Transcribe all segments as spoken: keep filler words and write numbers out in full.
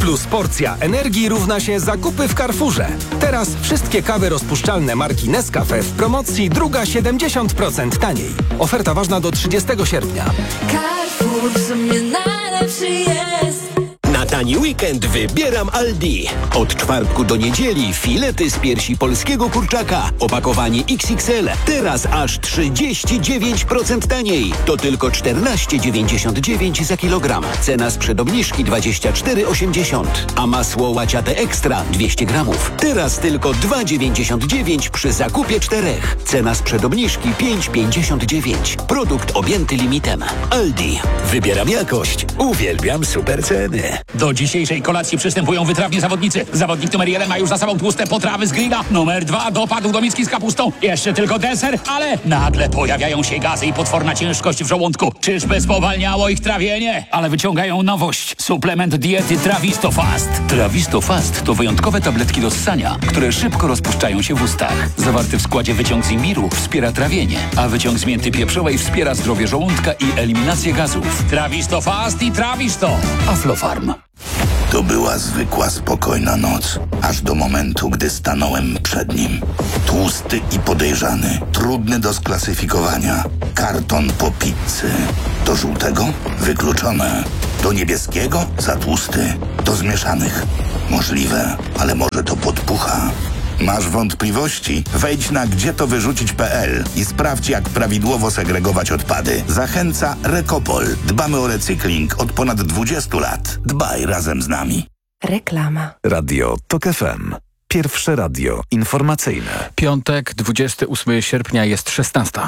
plus porcja energii równa się zakupy w Carrefourze. Teraz wszystkie kawy rozpuszczalne marki Nescafe w promocji druga siedemdziesiąt procent taniej. Oferta ważna do trzydziestego sierpnia. Carrefour w sumie najlepszy jest. Na tani weekend wybieram Aldi. Od czwartku do niedzieli filety z piersi polskiego kurczaka. Opakowanie iks iks el. Teraz aż trzydzieści dziewięć procent taniej. To tylko czternaście dziewięćdziesiąt dziewięć za kilogram. Cena sprzed obniżki dwadzieścia cztery osiemdziesiąt. A masło łaciate ekstra dwieście gramów. Teraz tylko dwa dziewięćdziesiąt dziewięć przy zakupie czterech. Cena sprzed obniżki pięć pięćdziesiąt dziewięć. Produkt objęty limitem. Aldi. Wybieram jakość. Uwielbiam super ceny. Do dzisiejszej kolacji przystępują wytrawni zawodnicy. Zawodnik numer jeden ma już za sobą tłuste potrawy z grilla. Numer dwa dopadł do miski z kapustą. Jeszcze tylko deser, ale nagle pojawiają się gazy i potworna ciężkość w żołądku. Czyżby spowalniało ich trawienie? Ale wyciągają nowość. Suplement diety Trawisto Fast. Trawisto Fast to wyjątkowe tabletki do ssania, które szybko rozpuszczają się w ustach. Zawarty w składzie wyciąg z imbiru wspiera trawienie, a wyciąg z mięty pieprzowej wspiera zdrowie żołądka i eliminację gazów. Trawisto Fast i Trawisto. Aflofarm. To była zwykła, spokojna noc, aż do momentu, gdy stanąłem przed nim. Tłusty i podejrzany, trudny do sklasyfikowania. Karton po pizzy. Do żółtego? Wykluczone. Do niebieskiego? Za tłusty. Do zmieszanych? Możliwe, ale może to podpucha. Masz wątpliwości? Wejdź na gdzie to wyrzucić kropka pe el i sprawdź, jak prawidłowo segregować odpady. Zachęca Recopol. Dbamy o recykling od ponad dwudziestu lat. Dbaj razem z nami. Reklama. Radio Tok F M. Pierwsze radio informacyjne. Piątek, dwudziestego ósmego sierpnia jest szesnasta.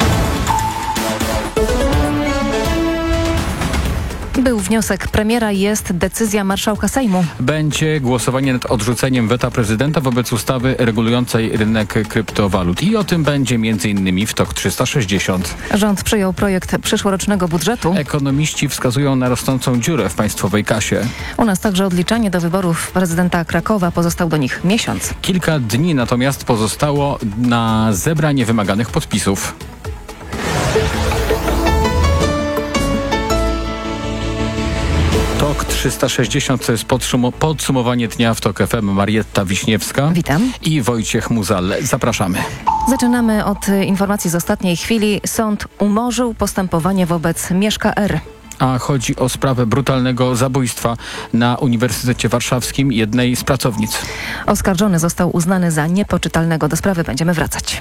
Był wniosek premiera, jest decyzja marszałka Sejmu. Będzie głosowanie nad odrzuceniem weta prezydenta wobec ustawy regulującej rynek kryptowalut. I o tym będzie m.in. w Tok trzysta sześćdziesiąt. Rząd przyjął projekt przyszłorocznego budżetu. Ekonomiści wskazują na rosnącą dziurę w państwowej kasie. U nas także odliczanie do wyborów prezydenta Krakowa, pozostał do nich miesiąc. Kilka dni natomiast pozostało na zebranie wymaganych podpisów. Tok trzysta sześćdziesiąt to jest podsumowanie dnia w Tok F M. Marietta Wiśniewska. Witam. I Wojciech Muzal. Zapraszamy. Zaczynamy od informacji z ostatniej chwili. Sąd umorzył postępowanie wobec Mieszka R. A chodzi o sprawę brutalnego zabójstwa na Uniwersytecie Warszawskim jednej z pracownic. Oskarżony został uznany za niepoczytalnego. Do sprawy będziemy wracać.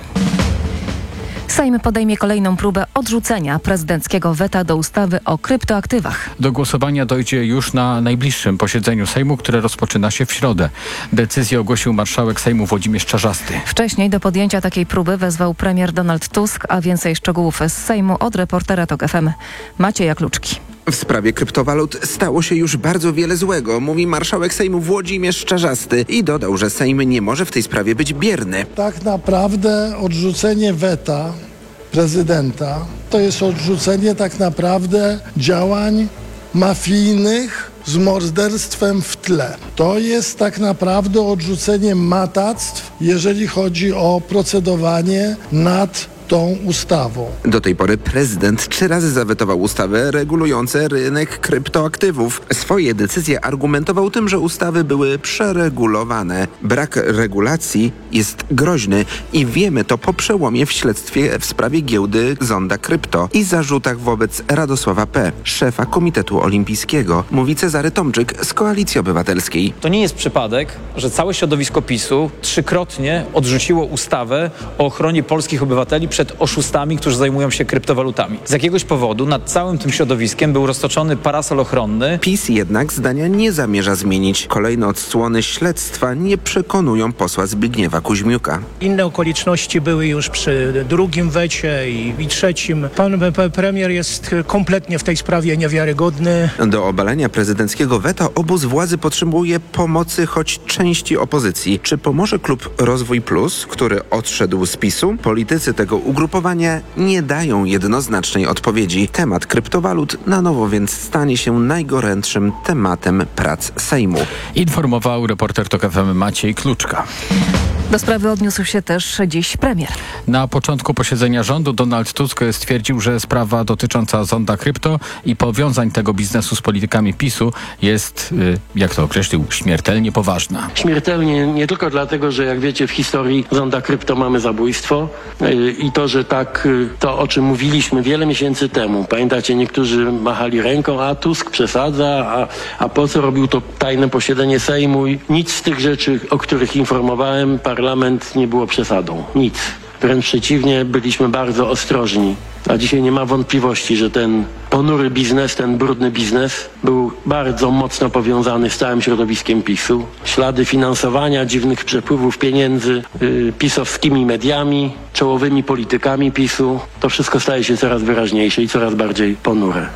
Sejm podejmie kolejną próbę odrzucenia prezydenckiego weta do ustawy o kryptoaktywach. Do głosowania dojdzie już na najbliższym posiedzeniu Sejmu, które rozpoczyna się w środę. Decyzję ogłosił marszałek Sejmu Włodzimierz Czarzasty. Wcześniej do podjęcia takiej próby wezwał premier Donald Tusk, a więcej szczegółów z Sejmu od reportera Tok F M Macieja Kluczki. W sprawie kryptowalut stało się już bardzo wiele złego, mówi marszałek Sejmu Włodzimierz Czarzasty i dodał, że Sejm nie może w tej sprawie być bierny. Tak naprawdę odrzucenie weta prezydenta to jest odrzucenie tak naprawdę działań mafijnych z morderstwem w tle. To jest tak naprawdę odrzucenie matactw, jeżeli chodzi o procedowanie nad tą ustawą. Do tej pory prezydent trzy razy zawetował ustawy regulujące rynek kryptoaktywów. Swoje decyzje argumentował tym, że ustawy były przeregulowane. Brak regulacji jest groźny i wiemy to po przełomie w śledztwie w sprawie giełdy Zonda Krypto i zarzutach wobec Radosława P., szefa Komitetu Olimpijskiego, mówi Cezary Tomczyk z Koalicji Obywatelskiej. To nie jest przypadek, że całe środowisko PiSu trzykrotnie odrzuciło ustawę o ochronie polskich obywateli przed oszustami, którzy zajmują się kryptowalutami. Z jakiegoś powodu nad całym tym środowiskiem był roztoczony parasol ochronny. PiS jednak zdania nie zamierza zmienić. Kolejne odsłony śledztwa nie przekonują posła Zbigniewa Kuźmiuka. Inne okoliczności były już przy drugim wecie i, i trzecim. Pan p- premier jest kompletnie w tej sprawie niewiarygodny. Do obalenia prezydenckiego weta obóz władzy potrzebuje pomocy choć części opozycji. Czy pomoże klub Rozwój Plus, który odszedł z PiSu? Politycy tego ugrupowania nie dają jednoznacznej odpowiedzi. Temat kryptowalut na nowo więc stanie się najgorętszym tematem prac Sejmu. Informował reporter Tok F M Maciej Kluczka. Do sprawy odniósł się też dziś premier. Na początku posiedzenia rządu Donald Tusk stwierdził, że sprawa dotycząca zonda krypto i powiązań tego biznesu z politykami PiSu jest, jak to określił, śmiertelnie poważna. Śmiertelnie nie tylko dlatego, że jak wiecie w historii zonda krypto mamy zabójstwo i to, że tak to, o czym mówiliśmy wiele miesięcy temu. Pamiętacie, niektórzy machali ręką, a Tusk przesadza, a, a po co robił to tajne posiedzenie Sejmu? Nic z tych rzeczy, o których informowałem, parlament nie było przesadą. Nic. Wręcz przeciwnie, byliśmy bardzo ostrożni. A dzisiaj nie ma wątpliwości, że ten ponury biznes, ten brudny biznes był bardzo mocno powiązany z całym środowiskiem PiSu. Ślady finansowania, dziwnych przepływów pieniędzy yy, pisowskimi mediami, czołowymi politykami PiSu. To wszystko staje się coraz wyraźniejsze i coraz bardziej ponure.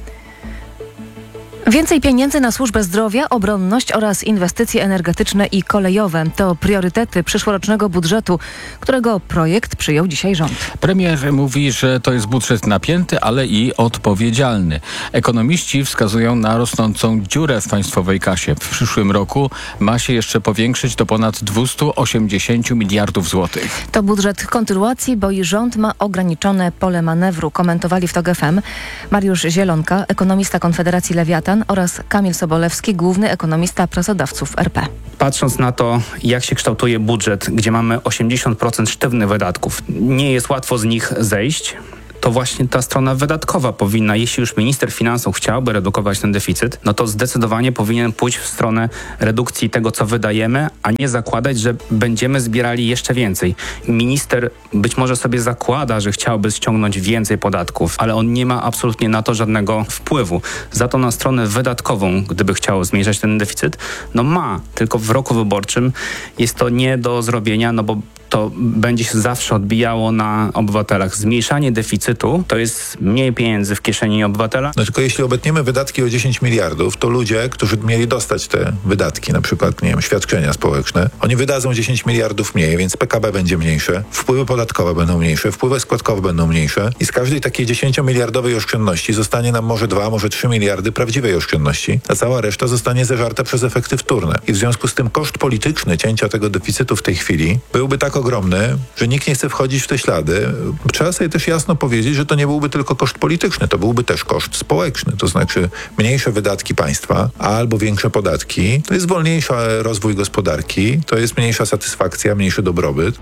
Więcej pieniędzy na służbę zdrowia, obronność oraz inwestycje energetyczne i kolejowe to priorytety przyszłorocznego budżetu, którego projekt przyjął dzisiaj rząd. Premier mówi, że to jest budżet napięty, ale i odpowiedzialny. Ekonomiści wskazują na rosnącą dziurę w państwowej kasie. W przyszłym roku ma się jeszcze powiększyć do ponad dwieście osiemdziesiąt miliardów złotych. To budżet kontynuacji, bo i rząd ma ograniczone pole manewru, komentowali w TOG F M Mariusz Zielonka, ekonomista Konfederacji Lewiatan, oraz Kamil Sobolewski, główny ekonomista pracodawców R P. Patrząc na to, jak się kształtuje budżet, gdzie mamy osiemdziesiąt procent sztywnych wydatków, nie jest łatwo z nich zejść. To właśnie ta strona wydatkowa powinna, jeśli już minister finansów chciałby redukować ten deficyt, no to zdecydowanie powinien pójść w stronę redukcji tego, co wydajemy, a nie zakładać, że będziemy zbierali jeszcze więcej. Minister być może sobie zakłada, że chciałby ściągnąć więcej podatków, ale on nie ma absolutnie na to żadnego wpływu. Za to na stronę wydatkową, gdyby chciał zmniejszać ten deficyt, no ma, tylko w roku wyborczym jest to nie do zrobienia, no bo to będzie się zawsze odbijało na obywatelach. Zmniejszanie deficytu to jest mniej pieniędzy w kieszeni obywatela. No tylko jeśli obetniemy wydatki o dziesięć miliardów, to ludzie, którzy mieli dostać te wydatki, na przykład, nie wiem, świadczenia społeczne, oni wydadzą dziesięć miliardów mniej, więc P K B będzie mniejsze, wpływy podatkowe będą mniejsze, wpływy składkowe będą mniejsze i z każdej takiej dziesięciomiliardowej oszczędności zostanie nam może dwa, może trzy miliardy prawdziwej oszczędności, a cała reszta zostanie zeżarta przez efekty wtórne. I w związku z tym koszt polityczny cięcia tego deficytu w tej chwili byłby tak ogromny, że nikt nie chce wchodzić w te ślady. Trzeba sobie też jasno powiedzieć, że to nie byłby tylko koszt polityczny, to byłby też koszt społeczny. To znaczy mniejsze wydatki państwa albo większe podatki, to jest wolniejszy rozwój gospodarki, to jest mniejsza satysfakcja, mniejszy dobrobyt.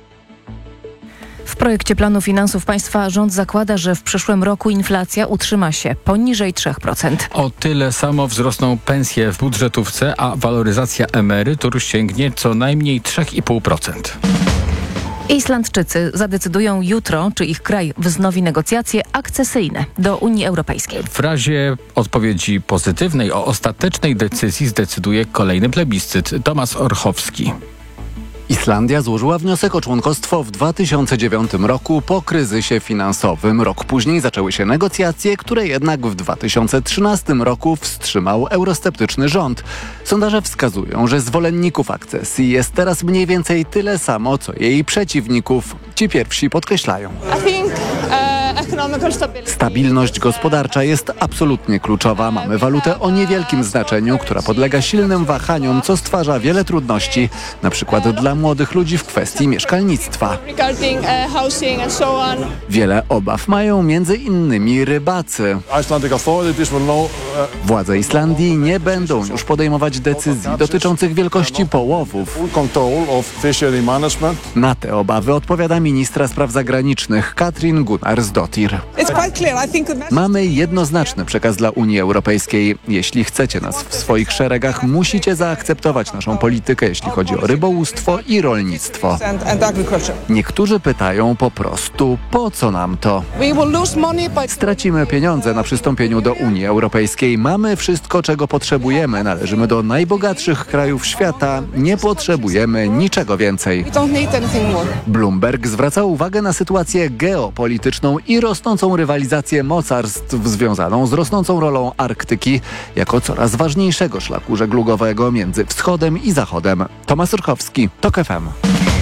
W projekcie planu finansów państwa rząd zakłada, że w przyszłym roku inflacja utrzyma się poniżej trzy procent. O tyle samo wzrosną pensje w budżetówce, a waloryzacja emerytur sięgnie co najmniej trzy i pół procent. Islandczycy zadecydują jutro, czy ich kraj wznowi negocjacje akcesyjne do Unii Europejskiej. W razie odpowiedzi pozytywnej o ostatecznej decyzji zdecyduje kolejny plebiscyt. Tomasz Orchowski. Islandia złożyła wniosek o członkostwo w dwa tysiące dziewiątym roku po kryzysie finansowym. Rok później zaczęły się negocjacje, które jednak w dwa tysiące trzynastym roku wstrzymał eurosceptyczny rząd. Sondaże wskazują, że zwolenników akcesji jest teraz mniej więcej tyle samo, co jej przeciwników. Ci pierwsi podkreślają. Stabilność gospodarcza jest absolutnie kluczowa. Mamy walutę o niewielkim znaczeniu, która podlega silnym wahaniom, co stwarza wiele trudności, na przykład dla młodych ludzi w kwestii mieszkalnictwa. Wiele obaw mają między innymi rybacy. Władze Islandii nie będą już podejmować decyzji dotyczących wielkości połowów. Na te obawy odpowiada ministra spraw zagranicznych Katrin Gunnarsdottir. Mamy jednoznaczny przekaz dla Unii Europejskiej. Jeśli chcecie nas w swoich szeregach, musicie zaakceptować naszą politykę, jeśli chodzi o rybołówstwo i rolnictwo. Niektórzy pytają po prostu, po co nam to? Stracimy pieniądze na przystąpieniu do Unii Europejskiej. Mamy wszystko, czego potrzebujemy. Należymy do najbogatszych krajów świata. Nie potrzebujemy niczego więcej. Bloomberg zwraca uwagę na sytuację geopolityczną i rosnącą rywalizację mocarstw związaną z rosnącą rolą Arktyki jako coraz ważniejszego szlaku żeglugowego między wschodem i zachodem. Tomasz Urchowski, TOG F M.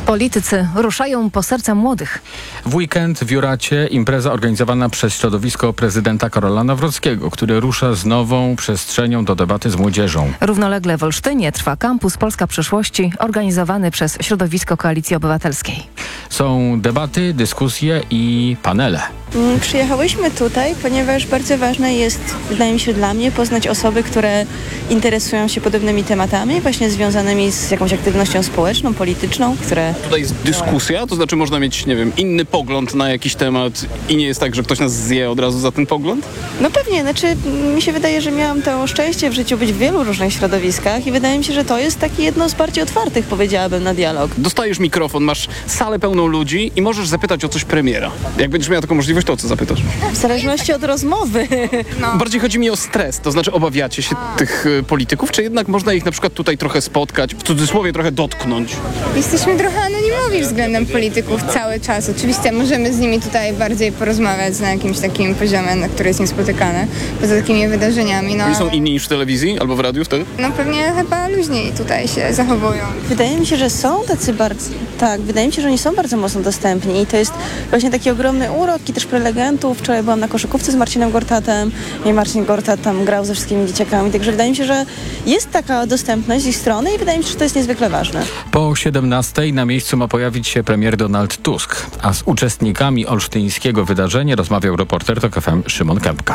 Politycy ruszają po serca młodych. W weekend w Juracie impreza organizowana przez środowisko prezydenta Karola Nawrockiego, który rusza z nową przestrzenią do debaty z młodzieżą. Równolegle w Olsztynie trwa kampus Polska Przyszłości, organizowany przez środowisko Koalicji Obywatelskiej. Są debaty, dyskusje i panele. Przyjechałyśmy tutaj, ponieważ bardzo ważne jest, wydaje mi się dla mnie, poznać osoby, które interesują się podobnymi tematami, właśnie związanymi z jakąś aktywnością społeczną, polityczną, które... Tutaj jest dyskusja, to znaczy można mieć, nie wiem, inny pogląd na jakiś temat i nie jest tak, że ktoś nas zje od razu za ten pogląd? No pewnie, znaczy mi się wydaje, że miałam to szczęście w życiu być w wielu różnych środowiskach i wydaje mi się, że to jest taki jedno z bardziej otwartych, powiedziałabym, na dialog. Dostajesz mikrofon, masz salę pełną ludzi i możesz zapytać o coś premiera. Jak będziesz miała taką możliwość, to o co zapytasz? W zależności od rozmowy. No. Bardziej chodzi mi o stres, to znaczy obawiacie się A. tych y, polityków, czy jednak można ich na przykład tutaj trochę spotkać, w cudzysłowie trochę dotknąć? Jesteśmy trochę anonimowi względem polityków cały czas. Oczywiście możemy z nimi tutaj bardziej porozmawiać na jakimś takim poziomie, na który jest niespotykane, poza takimi wydarzeniami. No, Oni są inni niż w telewizji albo w radiu wtedy? No pewnie chyba luźniej tutaj się zachowują. Wydaje mi się, że są tacy bardzo... Tak, wydaje mi się, że oni są bardzo mocno dostępni i to jest właśnie taki ogromny urok i też prelegentów. Wczoraj byłam na koszykówce z Marcinem Gortatem i Marcin Gortat tam grał ze wszystkimi dzieciakami, także wydaje mi się, że jest taka dostępność z ich strony i wydaje mi się, że to jest niezwykle ważne. Po siedemnastej na miejscu ma pojawić się premier Donald Tusk, a z uczestnikami olsztyńskiego wydarzenia rozmawiał reporter TOK F M Szymon Kępka.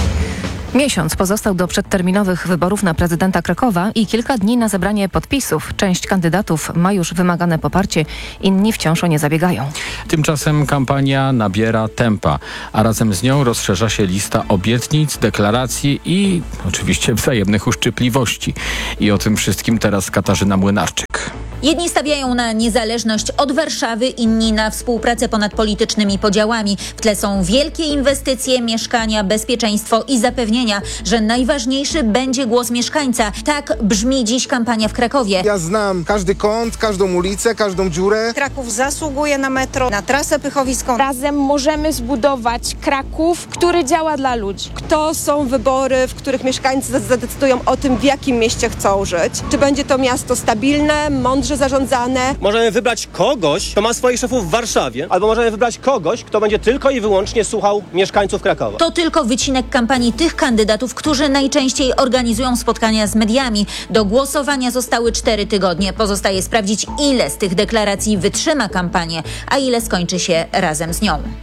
Miesiąc pozostał do przedterminowych wyborów na prezydenta Krakowa i kilka dni na zebranie podpisów. Część kandydatów ma już wymagane poparcie, inni wciąż o nie zabiegają. Tymczasem kampania nabiera tempa, a razem z nią rozszerza się lista obietnic, deklaracji i oczywiście wzajemnych uszczypliwości. I o tym wszystkim teraz Katarzyna Młynarczyk. Jedni stawiają na niezależność od Warszawy, inni na współpracę ponad politycznymi podziałami. W tle są wielkie inwestycje, mieszkania, bezpieczeństwo i zapewnienia, że najważniejszy będzie głos mieszkańca. Tak brzmi dziś kampania w Krakowie. Ja znam każdy kąt, każdą ulicę, każdą dziurę. Kraków zasługuje na metro, na trasę pychowską. Razem możemy zbudować Kraków, który działa dla ludzi. To są wybory, w których mieszkańcy zadecydują o tym, w jakim mieście chcą żyć. Czy będzie to miasto stabilne, mądrze zarządzane. Możemy wybrać kogoś, kto ma swoich szefów w Warszawie, albo możemy wybrać kogoś, kto będzie tylko i wyłącznie słuchał mieszkańców Krakowa. To tylko wycinek kampanii tych kandydatów, którzy najczęściej organizują spotkania z mediami. Do głosowania zostały cztery tygodnie. Pozostaje sprawdzić, ile z tych deklaracji wytrzyma kampanię, a ile skończy się razem z nią.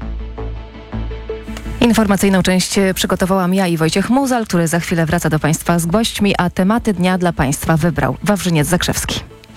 Informacyjną część przygotowałam ja i Wojciech Muzal, który za chwilę wraca do Państwa z gośćmi, a tematy dnia dla Państwa wybrał Wawrzyniec Zakrzewski.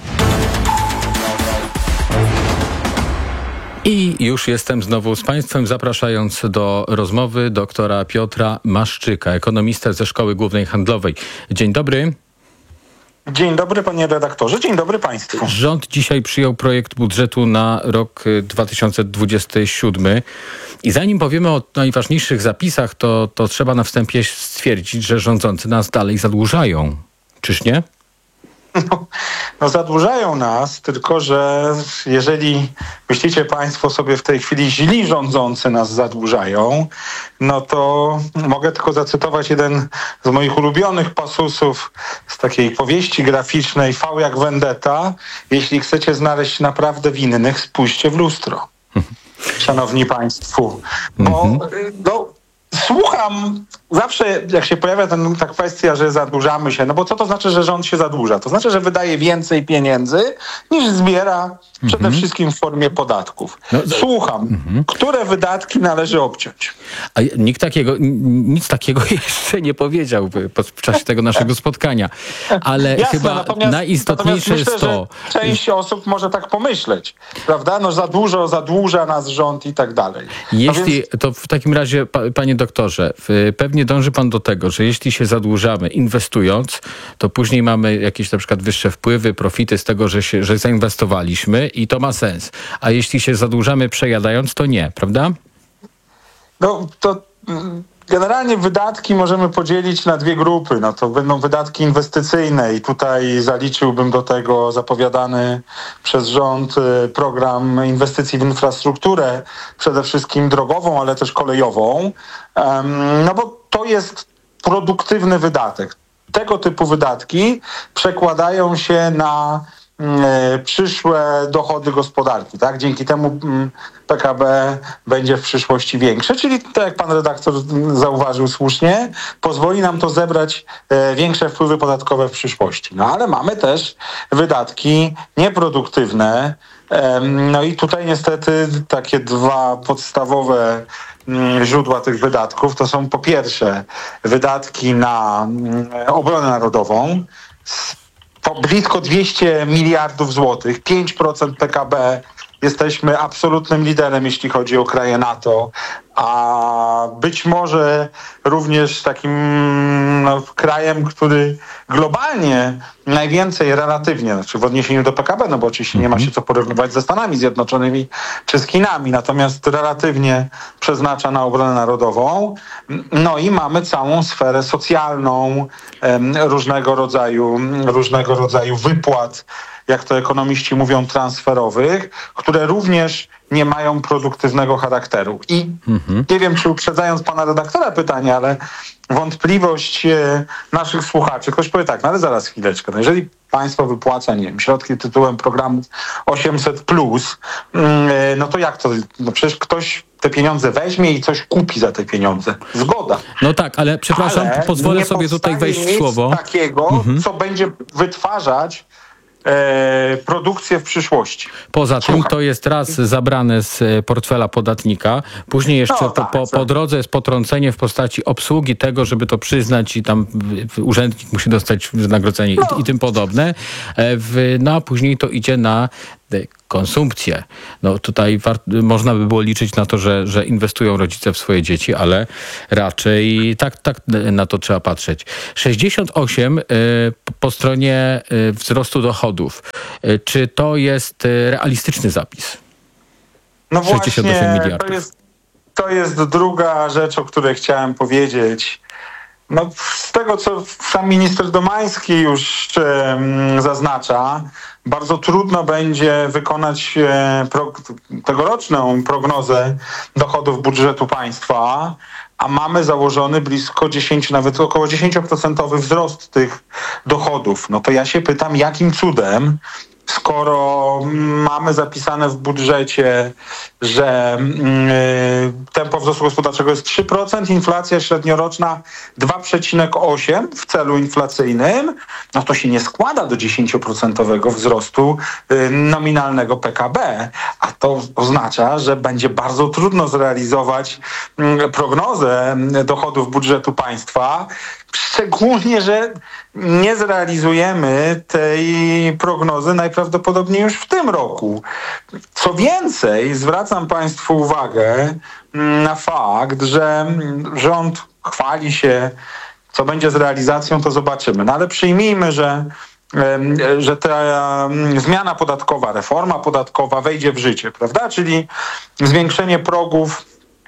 I już jestem znowu z Państwem, zapraszając do rozmowy doktora Piotra Maszczyka, ekonomistę ze Szkoły Głównej Handlowej. Dzień dobry. Dzień dobry, panie redaktorze, dzień dobry państwu. Rząd dzisiaj przyjął projekt budżetu na rok dwa tysiące dwudziesty siódmy i zanim powiemy o najważniejszych zapisach, to, to trzeba na wstępie stwierdzić, że rządzący nas dalej zadłużają. Czyż nie? No, no zadłużają nas, tylko że jeżeli myślicie państwo sobie w tej chwili, źli rządzący nas zadłużają, no to mogę tylko zacytować jeden z moich ulubionych pasusów z takiej powieści graficznej V jak Vendetta. Jeśli chcecie znaleźć naprawdę winnych, spójrzcie w lustro. Szanowni państwo. Bo no, słucham zawsze, jak się pojawia ten, ta kwestia, że zadłużamy się, no bo co to znaczy, że rząd się zadłuża? To znaczy, że wydaje więcej pieniędzy niż zbiera przede mm-hmm. wszystkim w formie podatków. No, Słucham, mm-hmm. które wydatki należy obciąć? A nikt takiego, nic takiego jeszcze nie powiedział w czasie tego naszego spotkania. Ale Jasne, chyba natomiast, najistotniejsze natomiast myślę, jest to... że część osób może tak pomyśleć, prawda? No za dużo, zadłuża nas rząd i tak dalej. Jeśli, no więc... to w takim razie, panie doktorze, pewnie dąży pan do tego, że jeśli się zadłużamy inwestując, to później mamy jakieś na przykład wyższe wpływy, profity z tego, że, się, że zainwestowaliśmy i to ma sens. A jeśli się zadłużamy przejadając, to nie, prawda? No to generalnie wydatki możemy podzielić na dwie grupy. No to będą wydatki inwestycyjne i tutaj zaliczyłbym do tego zapowiadany przez rząd program inwestycji w infrastrukturę, przede wszystkim drogową, ale też kolejową. No bo to jest produktywny wydatek. Tego typu wydatki przekładają się na e, przyszłe dochody gospodarki, tak? Dzięki temu m, P K B będzie w przyszłości większe, czyli tak jak pan redaktor zauważył słusznie, pozwoli nam to zebrać e, większe wpływy podatkowe w przyszłości. No ale mamy też wydatki nieproduktywne. E, no i tutaj niestety takie dwa podstawowe m, źródła tych wydatków to są po pierwsze wydatki na m, obronę narodową, to blisko dwieście miliardów złotych, pięć procent P K B. Jesteśmy absolutnym liderem, jeśli chodzi o kraje NATO, a być może również takim no, krajem, który globalnie najwięcej relatywnie, znaczy w odniesieniu do P K B, no bo oczywiście nie ma się co porównywać ze Stanami Zjednoczonymi czy z Chinami, natomiast relatywnie przeznacza na obronę narodową. No i mamy całą sferę socjalną, em, różnego rodzaju, różnego rodzaju wypłat, jak to ekonomiści mówią, transferowych, które również nie mają produktywnego charakteru. I mhm. nie wiem, czy uprzedzając pana redaktora pytanie, ale wątpliwość e, naszych słuchaczy. Ktoś powie tak, no ale zaraz chwileczkę. No jeżeli państwo wypłaca, nie wiem, środki tytułem programu osiemset plus, yy, no to jak to? No przecież ktoś te pieniądze weźmie i coś kupi za te pieniądze. Zgoda. No tak, ale przepraszam, ale pozwolę sobie tutaj wejść w słowo. Nic takiego, mhm. co będzie wytwarzać E, produkcję w przyszłości. Poza tym to jest raz zabrane z portfela podatnika, później jeszcze no, tak, po, po, po drodze jest potrącenie w postaci obsługi tego, żeby to przyznać i tam urzędnik musi dostać wynagrodzenie no. i, i tym podobne. W, no a później to idzie na konsumpcję. No tutaj war- można by było liczyć na to, że, że inwestują rodzice w swoje dzieci, ale raczej tak, tak na to trzeba patrzeć. sześćdziesiąt osiem y, po stronie y, wzrostu dochodów. Y, czy to jest y, realistyczny zapis? No sześćdziesiąt osiem właśnie, miliardów. To jest, to jest druga rzecz, o której chciałem powiedzieć. No, z tego, co sam minister Domański już um, zaznacza, bardzo trudno będzie wykonać e, pro, tegoroczną prognozę dochodów budżetu państwa, a mamy założony blisko dziesięć, nawet około dziesięć procent wzrost tych dochodów. No to ja się pytam, jakim cudem, skoro mamy zapisane w budżecie, że y, tempo wzrostu gospodarczego jest trzy procent, inflacja średnioroczna dwa przecinek osiem w celu inflacyjnym, no to się nie składa do dziesięć procent wzrostu y, nominalnego P K B. A to oznacza, że będzie bardzo trudno zrealizować y, prognozę dochodów budżetu państwa, szczególnie, że nie zrealizujemy tej prognozy najprawdopodobniej już w tym roku. Co więcej, zwracam państwu uwagę na fakt, że rząd chwali się, co będzie z realizacją, to zobaczymy. No ale przyjmijmy, że że ta zmiana podatkowa, reforma podatkowa wejdzie w życie, prawda? Czyli zwiększenie progów,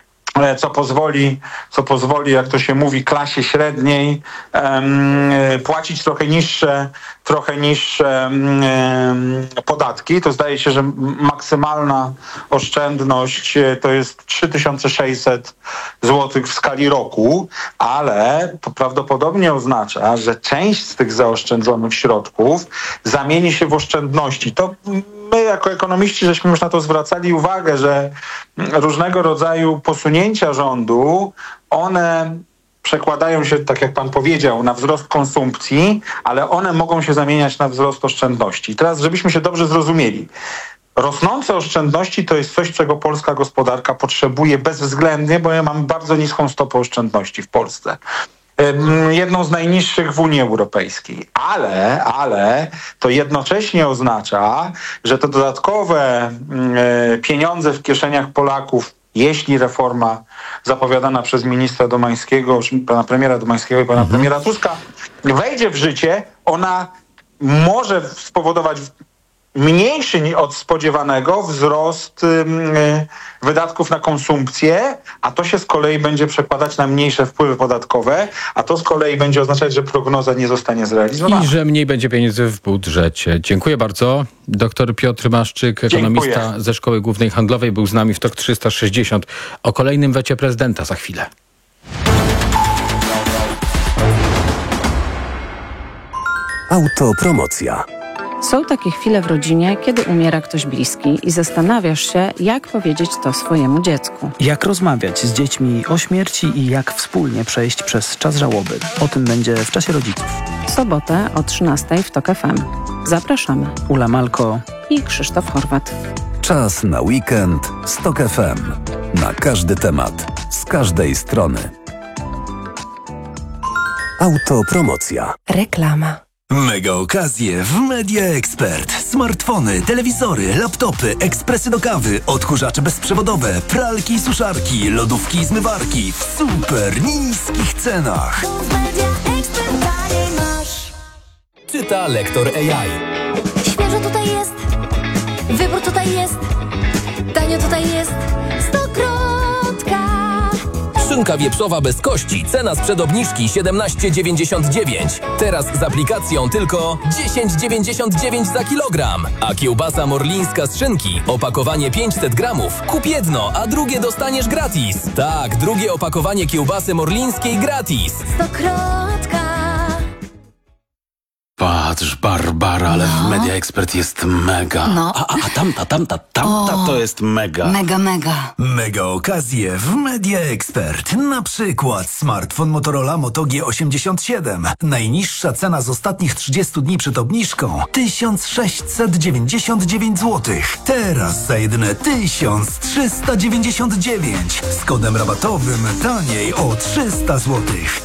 co pozwoli, co pozwoli, jak to się mówi, klasie średniej um, płacić trochę niższe, trochę niższe um, podatki. To zdaje się, że maksymalna oszczędność to jest trzy tysiące sześćset złotych w skali roku, ale to prawdopodobnie oznacza, że część z tych zaoszczędzonych środków zamieni się w oszczędności. To my jako ekonomiści żeśmy już na to zwracali uwagę, że różnego rodzaju posunięcia rządu, one przekładają się, tak jak pan powiedział, na wzrost konsumpcji, ale one mogą się zamieniać na wzrost oszczędności. I teraz, żebyśmy się dobrze zrozumieli, rosnące oszczędności to jest coś, czego polska gospodarka potrzebuje bezwzględnie, bo ja mam bardzo niską stopę oszczędności w Polsce. Jedną z najniższych w Unii Europejskiej. Ale, ale to jednocześnie oznacza, że te dodatkowe y, pieniądze w kieszeniach Polaków, jeśli reforma zapowiadana przez ministra Domańskiego, pana premiera Domańskiego i pana mhm. premiera Tuska wejdzie w życie, ona może spowodować mniejszy od spodziewanego wzrost y, wydatków na konsumpcję, a to się z kolei będzie przekładać na mniejsze wpływy podatkowe, a to z kolei będzie oznaczać, że prognoza nie zostanie zrealizowana. I że mniej będzie pieniędzy w budżecie. Dziękuję bardzo. Doktor Piotr Maszczyk, ekonomista Dziękuję. ze Szkoły Głównej Handlowej, był z nami w TOK trzysta sześćdziesiąt. O kolejnym wecie prezydenta za chwilę. Autopromocja. Są takie chwile w rodzinie, kiedy umiera ktoś bliski i zastanawiasz się, jak powiedzieć to swojemu dziecku. Jak rozmawiać z dziećmi o śmierci i jak wspólnie przejść przez czas żałoby. O tym będzie w Czasie Rodziców. W sobotę o trzynastej w TOK F M. Zapraszamy. Ula Malko i Krzysztof Horwat. Czas na weekend z TOK F M. Na każdy temat, z każdej strony. Autopromocja. Reklama. Mega okazje w Media Expert. Smartfony, telewizory, laptopy, ekspresy do kawy, odkurzacze bezprzewodowe, pralki i suszarki, lodówki i zmywarki w super niskich cenach. Czyta lektor A I. Świeżo tutaj jest, wybór tutaj jest, tanio tutaj jest, stokrotka. Szynka wieprzowa bez kości, cena sprzed obniżki siedemnaście dziewięćdziesiąt dziewięć. Teraz z aplikacją tylko dziesięć dziewięćdziesiąt dziewięć za kilogram. A kiełbasa morlińska z szynki, opakowanie pięćset gramów. Kup jedno, a drugie dostaniesz gratis. Tak, drugie opakowanie kiełbasy morlińskiej gratis. Stokrotka. Patrz, Barbara, ale No. w Media Expert jest mega. No. A, a, a tamta, tamta, tamta O. to jest mega. Mega, mega. Mega okazje w Media Expert. Na przykład smartfon Motorola Moto G osiemdziesiąt siedem. Najniższa cena z ostatnich trzydziestu dni przed obniżką tysiąc sześćset dziewięćdziesiąt dziewięć złotych. Teraz za jedyne tysiąc trzysta dziewięćdziesiąt dziewięć. Z kodem rabatowym taniej o trzysta złotych.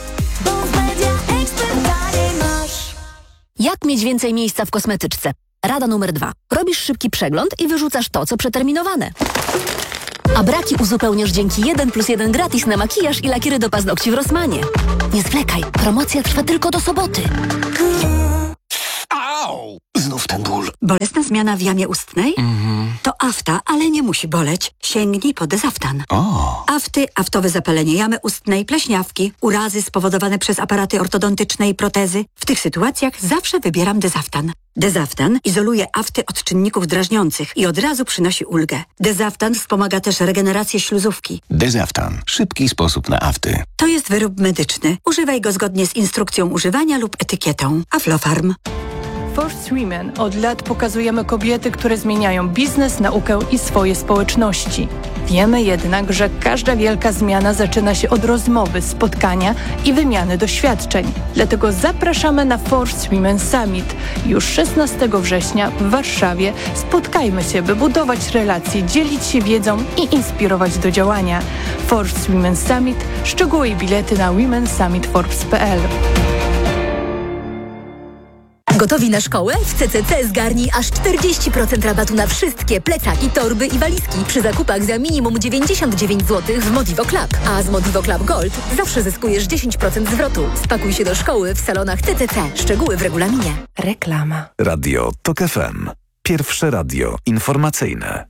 Jak mieć więcej miejsca w kosmetyczce? Rada numer dwa. Robisz szybki przegląd i wyrzucasz to, co przeterminowane. A braki uzupełniasz dzięki jeden plus jeden gratis na makijaż i lakiery do paznokci w Rossmanie. Nie zwlekaj, promocja trwa tylko do soboty. Au! Znów ten ból. Bolesna zmiana w jamie ustnej? Mhm. To afta, ale nie musi boleć. Sięgnij po Dezaftan. O. Afty, aftowe zapalenie jamy ustnej, pleśniawki, urazy spowodowane przez aparaty ortodontyczne i protezy. W tych sytuacjach zawsze wybieram Dezaftan. Dezaftan izoluje afty od czynników drażniących i od razu przynosi ulgę. Dezaftan wspomaga też regenerację śluzówki. Dezaftan. Szybki sposób na afty. To jest wyrób medyczny. Używaj go zgodnie z instrukcją używania lub etykietą. Aflofarm. First Women od lat pokazujemy kobiety, które zmieniają biznes, naukę i swoje społeczności. Wiemy jednak, że każda wielka zmiana zaczyna się od rozmowy, spotkania i wymiany doświadczeń. Dlatego zapraszamy na First Women Summit. Już szesnastego września w Warszawie spotkajmy się, by budować relacje, dzielić się wiedzą i inspirować do działania. First Women Summit. Szczegóły i bilety na women summit forbes kropka p l. Gotowi na szkołę? W C C C zgarnij aż czterdzieści procent rabatu na wszystkie plecaki, torby i walizki przy zakupach za minimum dziewięćdziesiąt dziewięć złotych w Modivo Club. A z Modivo Club Gold zawsze zyskujesz dziesięć procent zwrotu. Spakuj się do szkoły w salonach C C C. Szczegóły w regulaminie. Reklama. Radio TOK F M. Pierwsze radio informacyjne.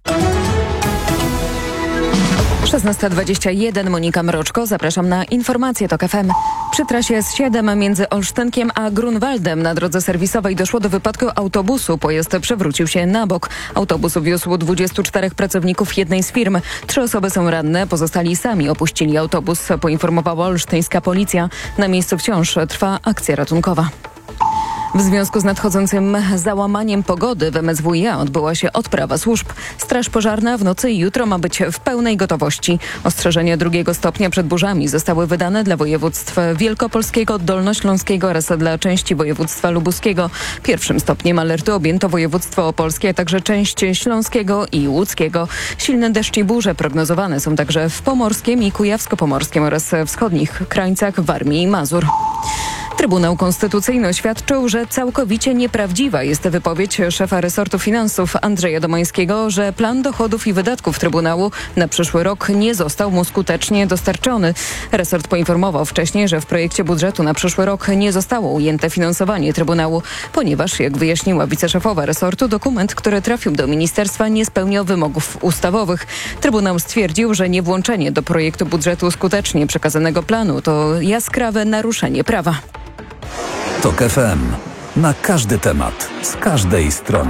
szesnasta dwadzieścia jeden, Monika Mroczko. Zapraszam na informacje TOK F M. Przy trasie S siedem między Olsztynkiem a Grunwaldem na drodze serwisowej doszło do wypadku autobusu. Pojazd przewrócił się na bok. Autobus wiózł dwudziestu czterech pracowników jednej z firm. Trzy osoby są ranne, pozostali sami opuścili autobus, poinformowała olsztyńska policja. Na miejscu wciąż trwa akcja ratunkowa. W związku z nadchodzącym załamaniem pogody w M S W iA odbyła się odprawa służb. Straż pożarna w nocy i jutro ma być w pełnej gotowości. Ostrzeżenia drugiego stopnia przed burzami zostały wydane dla województw wielkopolskiego, dolnośląskiego oraz dla części województwa lubuskiego. Pierwszym stopniem alertu objęto województwo opolskie, a także część śląskiego i łódzkiego. Silne deszcze i burze prognozowane są także w Pomorskiem i Kujawsko-Pomorskim oraz wschodnich krańcach Warmii i Mazur. Trybunał Konstytucyjny oświadczył, że całkowicie nieprawdziwa jest wypowiedź szefa resortu finansów Andrzeja Domańskiego, że plan dochodów i wydatków Trybunału na przyszły rok nie został mu skutecznie dostarczony. Resort poinformował wcześniej, że w projekcie budżetu na przyszły rok nie zostało ujęte finansowanie Trybunału, ponieważ, jak wyjaśniła wiceszefowa resortu, dokument, który trafił do ministerstwa, nie spełniał wymogów ustawowych. Trybunał stwierdził, że niewłączenie do projektu budżetu skutecznie przekazanego planu to jaskrawe naruszenie prawa. TOK F M. Na każdy temat, z każdej strony.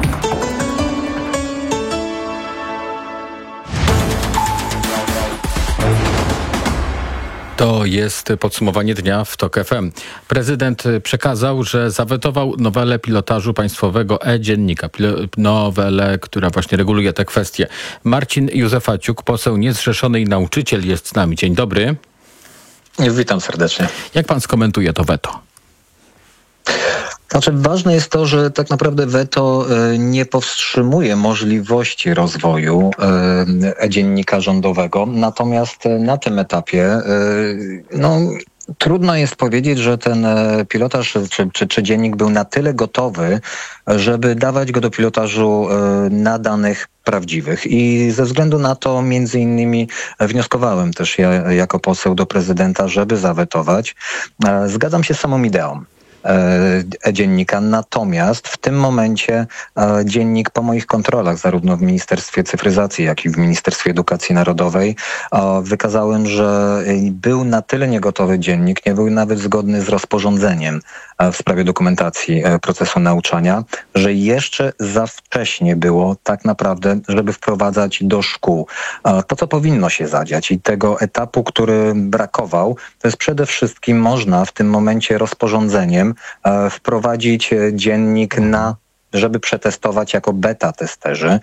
To jest podsumowanie dnia w TOK F M. Prezydent przekazał, że zawetował nowelę pilotażu państwowego e-dziennika. Pilo- nowelę, która właśnie reguluje te kwestie. Marcin Józefaciuk, poseł niezrzeszony i nauczyciel, jest z nami. Dzień dobry. Witam serdecznie. Jak pan skomentuje to weto? Znaczy, ważne jest to, że tak naprawdę weto nie powstrzymuje możliwości rozwoju e-dziennika rządowego. Natomiast na tym etapie no, trudno jest powiedzieć, że ten pilotaż czy, czy, czy dziennik był na tyle gotowy, żeby dawać go do pilotażu na danych prawdziwych. I ze względu na to między innymi wnioskowałem też ja jako poseł do prezydenta, żeby zawetować. Zgadzam się z samą ideą e-dziennika. Natomiast w tym momencie e, dziennik po moich kontrolach, zarówno w Ministerstwie Cyfryzacji, jak i w Ministerstwie Edukacji Narodowej, e, wykazałem, że był na tyle niegotowy dziennik, nie był nawet zgodny z rozporządzeniem e, w sprawie dokumentacji e, procesu nauczania, że jeszcze za wcześnie było tak naprawdę, żeby wprowadzać do szkół e, to, co powinno się zadziać. I tego etapu, który brakował, to jest przede wszystkim można w tym momencie rozporządzeniem wprowadzić dziennik na, żeby przetestować jako beta testerzy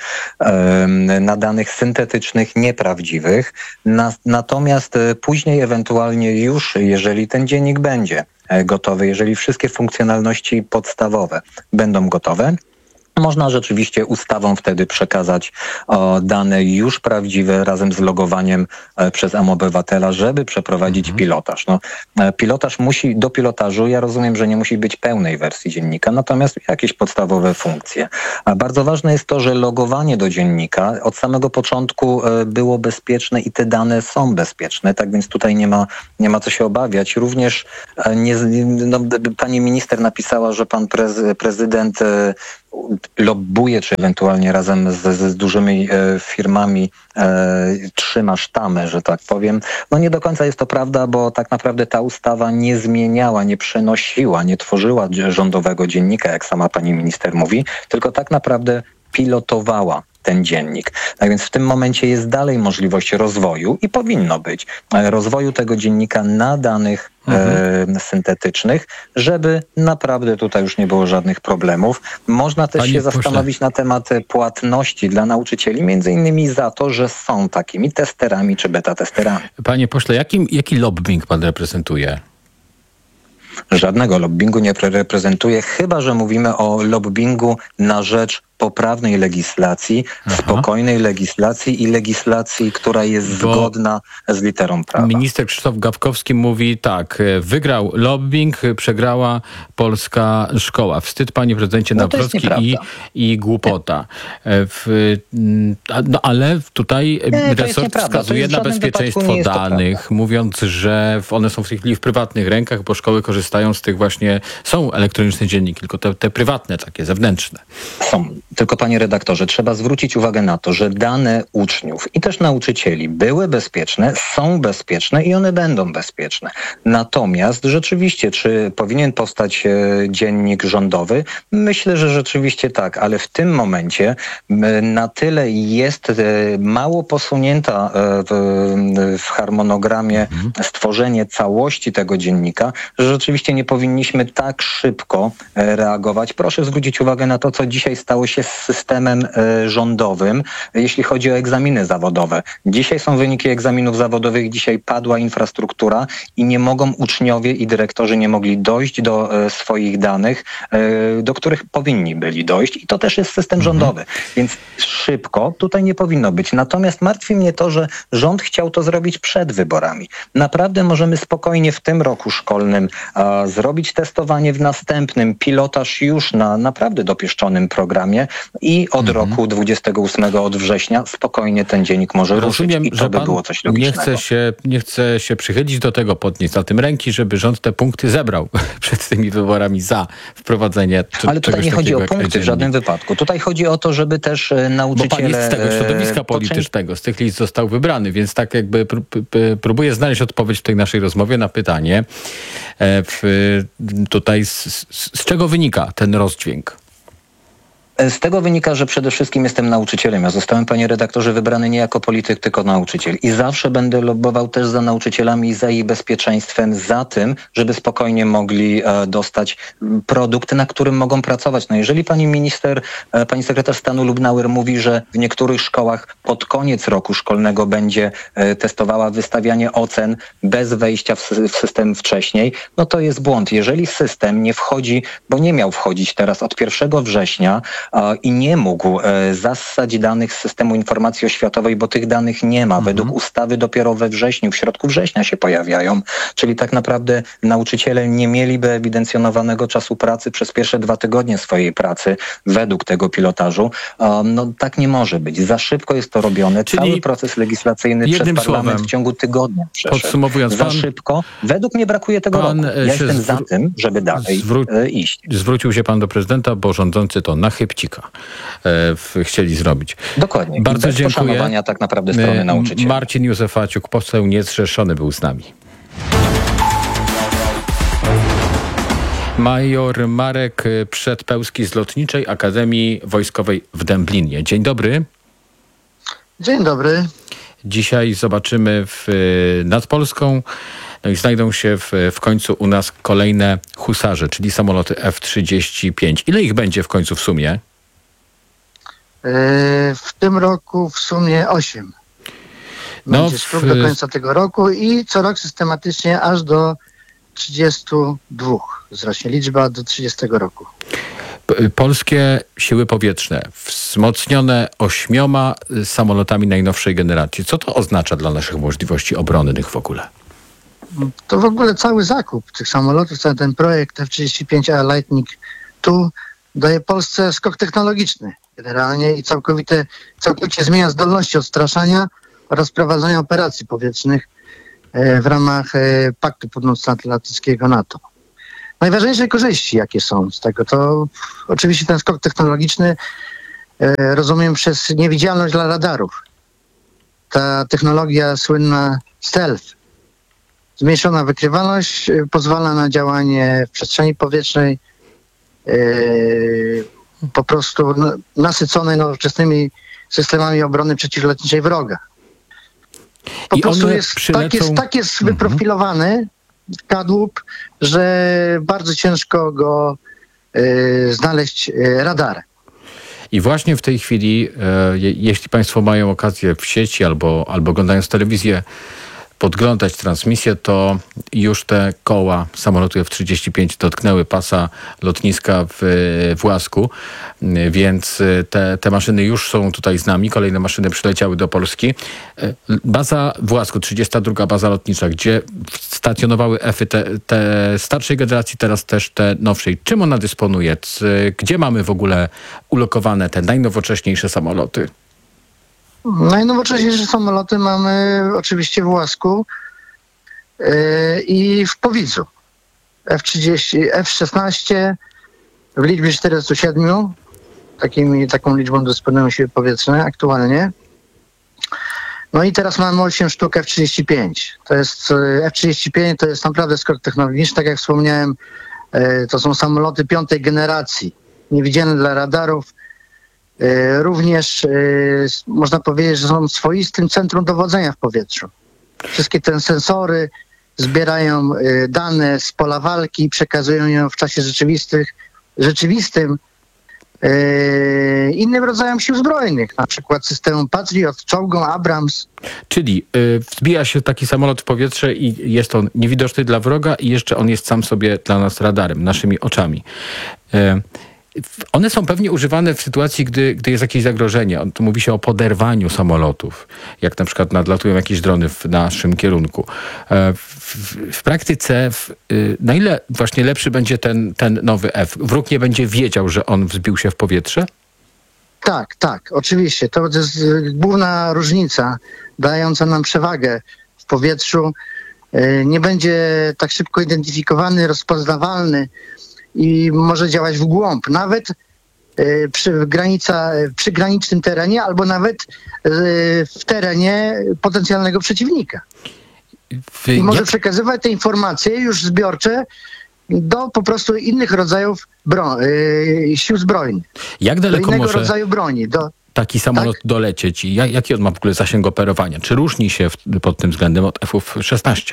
na danych syntetycznych, nieprawdziwych. Na, natomiast później ewentualnie już, jeżeli ten dziennik będzie gotowy, jeżeli wszystkie funkcjonalności podstawowe będą gotowe, można rzeczywiście ustawą wtedy przekazać o, dane już prawdziwe razem z logowaniem e, przez mObywatela, żeby przeprowadzić mhm. pilotaż. No, e, pilotaż musi, do pilotażu ja rozumiem, że nie musi być pełnej wersji dziennika, natomiast jakieś podstawowe funkcje. A bardzo ważne jest to, że logowanie do dziennika od samego początku e, było bezpieczne i te dane są bezpieczne, tak więc tutaj nie ma, nie ma co się obawiać. Również e, nie, no, pani minister napisała, że pan prez, prezydent e, lobbuje, czy ewentualnie razem z, z dużymi e, firmami e, trzyma sztamę, że tak powiem. No nie do końca jest to prawda, bo tak naprawdę ta ustawa nie zmieniała, nie przenosiła, nie tworzyła rządowego dziennika, jak sama pani minister mówi, tylko tak naprawdę pilotowała ten dziennik. Tak więc w tym momencie jest dalej możliwość rozwoju i powinno być rozwoju tego dziennika na danych mhm. e, syntetycznych, żeby naprawdę tutaj już nie było żadnych problemów. Można też Panie się pośle. zastanowić na temat płatności dla nauczycieli, między innymi za to, że są takimi testerami czy beta testerami. Panie pośle, jaki, jaki lobbying pan reprezentuje? Żadnego lobbingu nie reprezentuję, chyba że mówimy o lobbingu na rzecz poprawnej legislacji, Aha. spokojnej legislacji i legislacji, która jest Bo zgodna z literą prawa. Minister Krzysztof Gawkowski mówi tak, wygrał lobbying, przegrała polska szkoła. Wstyd, panie prezydencie no Nawrocki i, i głupota. W, no ale tutaj nie, resort wskazuje na bezpieczeństwo danych, mówiąc, że one są w tej chwili w prywatnych rękach, bo szkoły korzystają z tych właśnie, są elektroniczne dzienniki, tylko te, te prywatne, takie zewnętrzne. Są. Tylko panie redaktorze, trzeba zwrócić uwagę na to, że dane uczniów i też nauczycieli były bezpieczne, są bezpieczne i one będą bezpieczne. Natomiast rzeczywiście, czy powinien powstać e, dziennik rządowy? Myślę, że rzeczywiście tak, ale w tym momencie e, na tyle jest e, mało posunięta e, w, w harmonogramie mhm. stworzenie całości tego dziennika, że rzeczywiście nie powinniśmy tak szybko e, reagować. Proszę zwrócić uwagę na to, co dzisiaj stało się z systemem e, rządowym, jeśli chodzi o egzaminy zawodowe. Dzisiaj są wyniki egzaminów zawodowych, dzisiaj padła infrastruktura i nie mogą uczniowie i dyrektorzy nie mogli dojść do e, swoich danych, e, do których powinni byli dojść i to też jest system mhm. rządowy. Więc szybko tutaj nie powinno być. Natomiast martwi mnie to, że rząd chciał to zrobić przed wyborami. Naprawdę możemy spokojnie w tym roku szkolnym a, zrobić testowanie, w następnym pilotaż już na naprawdę dopieszczonym programie i od mhm. roku dwudziestego ósmego, od września, spokojnie ten dziennik może Rozumiem, ruszyć i to by było coś logicznego. Nie chce się, nie chce się przychylić do tego, podnieść za tym ręki, żeby rząd te punkty zebrał przed tymi wyborami za wprowadzenie czy, Ale tutaj nie chodzi o punkty w żadnym wypadku. Tutaj chodzi o to, żeby też nauczyciele... Bo pan jest z tego środowiska politycznego, z tych list został wybrany, więc tak jakby próbuję znaleźć odpowiedź w tej naszej rozmowie na pytanie w, tutaj z, z, z czego wynika ten rozdźwięk? Z tego wynika, że przede wszystkim jestem nauczycielem. Ja zostałem, panie redaktorze, wybrany nie jako polityk, tylko nauczyciel. I zawsze będę lobbował też za nauczycielami i za ich bezpieczeństwem, za tym, żeby spokojnie mogli e, dostać produkt, na którym mogą pracować. No jeżeli pani minister, e, pani sekretarz stanu Lubnauer mówi, że w niektórych szkołach pod koniec roku szkolnego będzie e, testowała wystawianie ocen bez wejścia w, w system wcześniej, no to jest błąd. Jeżeli system nie wchodzi, bo nie miał wchodzić teraz od pierwszego września, i nie mógł e, zassać danych z systemu informacji oświatowej, bo tych danych nie ma. Mhm. Według ustawy dopiero we wrześniu, w środku września się pojawiają. Czyli tak naprawdę nauczyciele nie mieliby ewidencjonowanego czasu pracy przez pierwsze dwa tygodnie swojej pracy według tego pilotażu. Um, no tak nie może być. Za szybko jest to robione. Czyli cały proces legislacyjny przez parlament słowem, w ciągu tygodnia przeszedł. Podsumowując, za pan, szybko. Według mnie brakuje tego roku. Ja jestem zwró- za tym, żeby dalej zwró- e, iść. Zwrócił się pan do prezydenta, bo rządzący to na chybcika e, chcieli zrobić. Dokładnie. Bardzo bez dziękuję. poszanowania tak naprawdę strony nauczycieli. Marcin Józefaciuk, poseł niezrzeszony, był z nami. Major Marek Przedpełski z Lotniczej Akademii Wojskowej w Dęblinie. Dzień dobry. Dzień dobry. Dzisiaj zobaczymy w, nad Polską, no i znajdą się w, w końcu u nas kolejne husarze, czyli samoloty F trzydzieści pięć. Ile ich będzie w końcu w sumie? W tym roku w sumie osiem. Będzie No, sztuk do końca tego roku i co rok systematycznie aż do trzydziestu dwóch wzrośnie liczba do trzydziestego roku. Polskie siły powietrzne wzmocnione ośmioma samolotami najnowszej generacji. Co to oznacza dla naszych możliwości obronnych w ogóle? To w ogóle cały zakup tych samolotów, cały ten projekt F trzydzieści pięć A Lightning dwa daje Polsce skok technologiczny generalnie i całkowite, całkowicie zmienia zdolności odstraszania oraz prowadzenia operacji powietrznych w ramach Paktu Północnoatlantyckiego NATO. Najważniejsze korzyści, jakie są z tego, to oczywiście ten skok technologiczny e, rozumiem przez niewidzialność dla radarów. Ta technologia słynna stealth, zmniejszona wykrywalność e, pozwala na działanie w przestrzeni powietrznej e, po prostu no, nasyconej nowoczesnymi systemami obrony przeciwlotniczej wroga. Po I prostu one jest, przylecą... tak jest, tak jest wyprofilowany kadłub, że bardzo ciężko go y, znaleźć y, radarem. I właśnie w tej chwili, e, je, jeśli państwo mają okazję w sieci albo, albo oglądając telewizję podglądać transmisję, to już te koła samolotu F trzydzieści pięć dotknęły pasa lotniska w, w Łasku, więc te, te maszyny już są tutaj z nami. Kolejne maszyny przyleciały do Polski. Baza w Łasku, trzydziesta druga baza lotnicza, gdzie stacjonowały F-y te, te starszej generacji, teraz też te nowszej. Czym ona dysponuje? Gdzie mamy w ogóle ulokowane te najnowocześniejsze samoloty? Najnowocześniejsze samoloty mamy oczywiście w Łasku yy, i w Powidzu. F trzydzieści, F szesnaście w liczbie czterystu siedmiu. Takimi, taką liczbą dysponują siły powietrzne aktualnie. No i teraz mamy osiem sztuk F trzydzieści pięć. To jest F trzydzieści pięć to jest naprawdę skok technologiczny. Tak jak wspomniałem, yy, to są samoloty piątej generacji. Niewidzialne dla radarów. Również y, można powiedzieć, że są swoistym centrum dowodzenia w powietrzu. Wszystkie te sensory zbierają y, dane z pola walki, przekazują je w czasie rzeczywistych, rzeczywistym y, innym rodzajom sił zbrojnych, na przykład systemom Patriot, czołgom Abrams. Czyli y, wzbija się taki samolot w powietrze i jest on niewidoczny dla wroga i jeszcze on jest sam sobie dla nas radarem, naszymi oczami. Y, One są pewnie używane w sytuacji, gdy, gdy jest jakieś zagrożenie. Tu mówi się o poderwaniu samolotów, jak na przykład nadlatują jakieś drony w naszym kierunku. W, w, w praktyce w, na ile właśnie lepszy będzie ten, ten nowy F? Wróg nie będzie wiedział, że on wzbił się w powietrze? Tak, tak, oczywiście. To jest główna różnica dająca nam przewagę w powietrzu. Nie będzie tak szybko identyfikowany, rozpoznawalny i może działać w głąb, nawet y, przy, granica, przy granicznym terenie, albo nawet y, w terenie potencjalnego przeciwnika. I może jak... przekazywać te informacje już zbiorcze do po prostu innych rodzajów bro- yy, sił zbrojnych. Jak daleko do innego może rodzaju broni. Do, taki samolot tak? dolecieć? I jak, jaki on ma w ogóle zasięg operowania? Czy różni się w, pod tym względem od F szesnaście?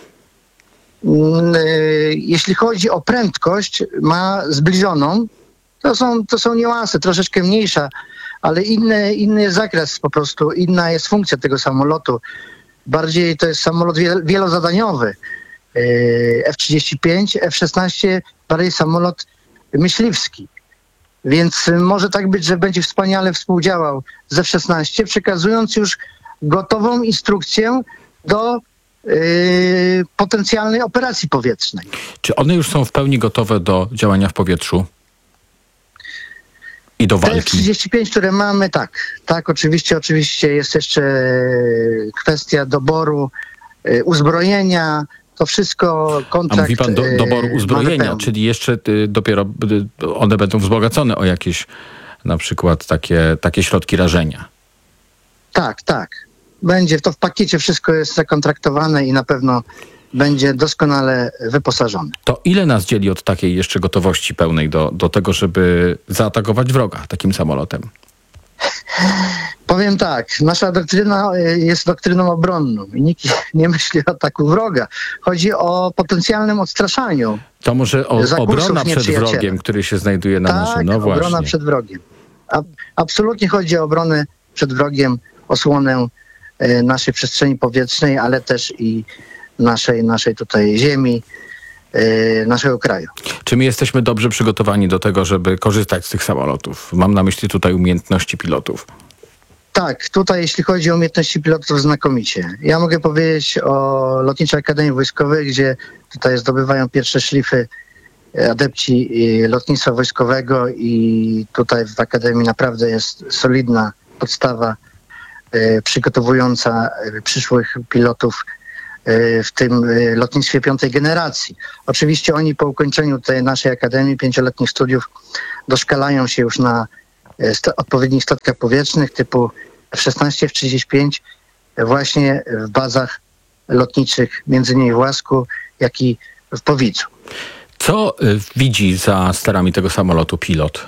Yy, jeśli chodzi o prędkość, ma zbliżoną. To są, to są niuanse, troszeczkę mniejsza, ale inny, inny zakres po prostu, inna jest funkcja tego samolotu. Bardziej to jest samolot wielozadaniowy. F trzydzieści pięć, F szesnaście bardziej samolot myśliwski. Więc może tak być, że będzie wspaniale współdziałał z F szesnaście, przekazując już gotową instrukcję do yy, potencjalnej operacji powietrznej. Czy one już są w pełni gotowe do działania w powietrzu? I do walki? F trzydzieści pięć, które mamy, tak. Tak, oczywiście, oczywiście jest jeszcze kwestia doboru y, uzbrojenia. To wszystko kontrakt... A mówi pan do, doboru uzbrojenia, czyli jeszcze y, dopiero y, one będą wzbogacone o jakieś na przykład takie, takie środki rażenia. Tak, tak. Będzie to w pakiecie, wszystko jest zakontraktowane i na pewno będzie doskonale wyposażony. To ile nas dzieli od takiej jeszcze gotowości pełnej do, do tego, żeby zaatakować wroga takim samolotem? Powiem tak, nasza doktryna jest doktryną obronną i nikt nie myśli o ataku wroga. Chodzi o potencjalnym odstraszaniu. To może o, obrona przed wrogiem, który się znajduje na tak, naszym... No właśnie. Obrona przed wrogiem. A, absolutnie chodzi o obronę przed wrogiem, osłonę e, naszej przestrzeni powietrznej, ale też i naszej, naszej tutaj ziemi, yy, naszego kraju. Czy my jesteśmy dobrze przygotowani do tego, żeby korzystać z tych samolotów? Mam na myśli tutaj umiejętności pilotów. Tak, tutaj jeśli chodzi o umiejętności pilotów, znakomicie. Ja mogę powiedzieć o Lotniczej Akademii Wojskowej, gdzie tutaj zdobywają pierwsze szlify adepci lotnictwa wojskowego i tutaj w Akademii naprawdę jest solidna podstawa yy, przygotowująca yy, przyszłych pilotów w tym lotnictwie piątej generacji. Oczywiście oni po ukończeniu tej naszej akademii, pięcioletnich studiów, doszkalają się już na st- odpowiednich statkach powietrznych typu F szesnaście, F trzydzieści pięć właśnie w bazach lotniczych między innymi w Łasku, jak i w Powicu. Co y, widzi za sterami tego samolotu pilot?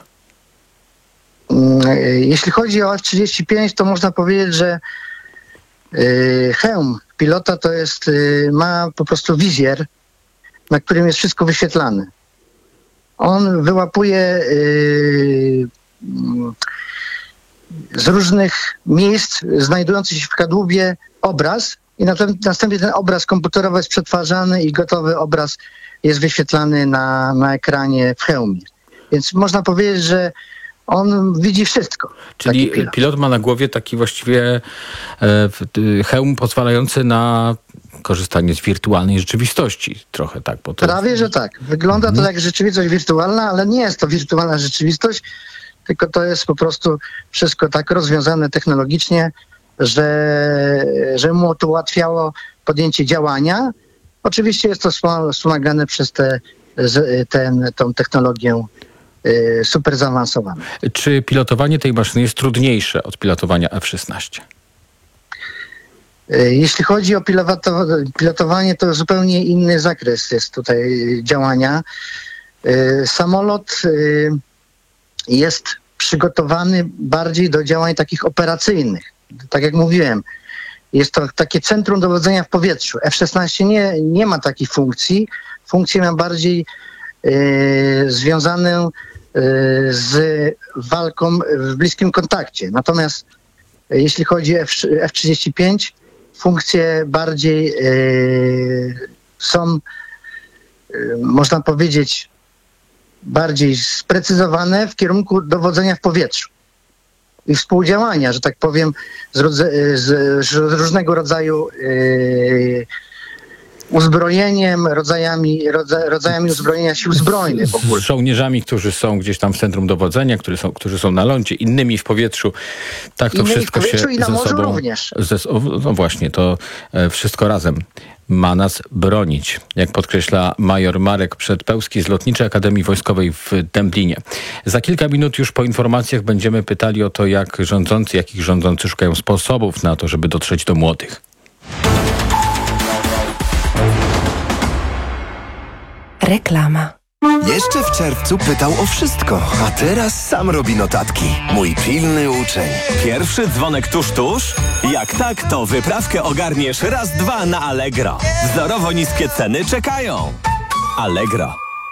Jeśli chodzi o F trzydzieści pięć, to można powiedzieć, że y, hełm pilota to jest, y, ma po prostu wizjer, na którym jest wszystko wyświetlane. On wyłapuje y, z różnych miejsc znajdujący się w kadłubie obraz i następnie ten obraz komputerowy jest przetwarzany i gotowy obraz jest wyświetlany na, na ekranie w hełmie. Więc można powiedzieć, że on widzi wszystko. Czyli pilot. pilot ma na głowie taki właściwie e, hełm pozwalający na korzystanie z wirtualnej rzeczywistości. Trochę tak. Bo to... Prawie, że tak. Wygląda to jak rzeczywistość wirtualna, ale nie jest to wirtualna rzeczywistość, tylko to jest po prostu wszystko tak rozwiązane technologicznie, że, że mu to ułatwiało podjęcie działania. Oczywiście jest to wspomagane przez te, ten, tą technologię super zaawansowane. Czy pilotowanie tej maszyny jest trudniejsze od pilotowania F szesnaście? Jeśli chodzi o pilotowanie, to zupełnie inny zakres jest tutaj działania. Samolot jest przygotowany bardziej do działań takich operacyjnych. Tak jak mówiłem, jest to takie centrum dowodzenia w powietrzu. F szesnaście nie, nie ma takiej funkcji. Funkcję ma bardziej yy, związaną z walką w bliskim kontakcie. Natomiast jeśli chodzi o F trzydzieści pięć, funkcje bardziej yy, są, yy, można powiedzieć, bardziej sprecyzowane w kierunku dowodzenia w powietrzu i współdziałania, że tak powiem, z, rodze- z, z różnego rodzaju yy, uzbrojeniem, rodzajami, rodza, rodzajami uzbrojenia sił zbrojnych w ogóle. Z żołnierzami, którzy są gdzieś tam w centrum dowodzenia, którzy są, którzy są na lądzie, innymi w powietrzu. Tak to innymi wszystko w powietrzu się i na ze morzu sobą, również. Ze, no właśnie, to wszystko razem ma nas bronić, jak podkreśla major Marek Przedpełski z Lotniczej Akademii Wojskowej w Dęblinie. Za kilka minut już po informacjach będziemy pytali o to, jak rządzący, jakich rządzący szukają sposobów na to, żeby dotrzeć do młodych. Reklama. Jeszcze w czerwcu pytał o wszystko, a teraz sam robi notatki. Mój pilny uczeń. Pierwszy dzwonek tuż, tuż? Jak tak, to wyprawkę ogarniesz raz, dwa na Allegro. Wzorowo niskie ceny czekają. Allegro.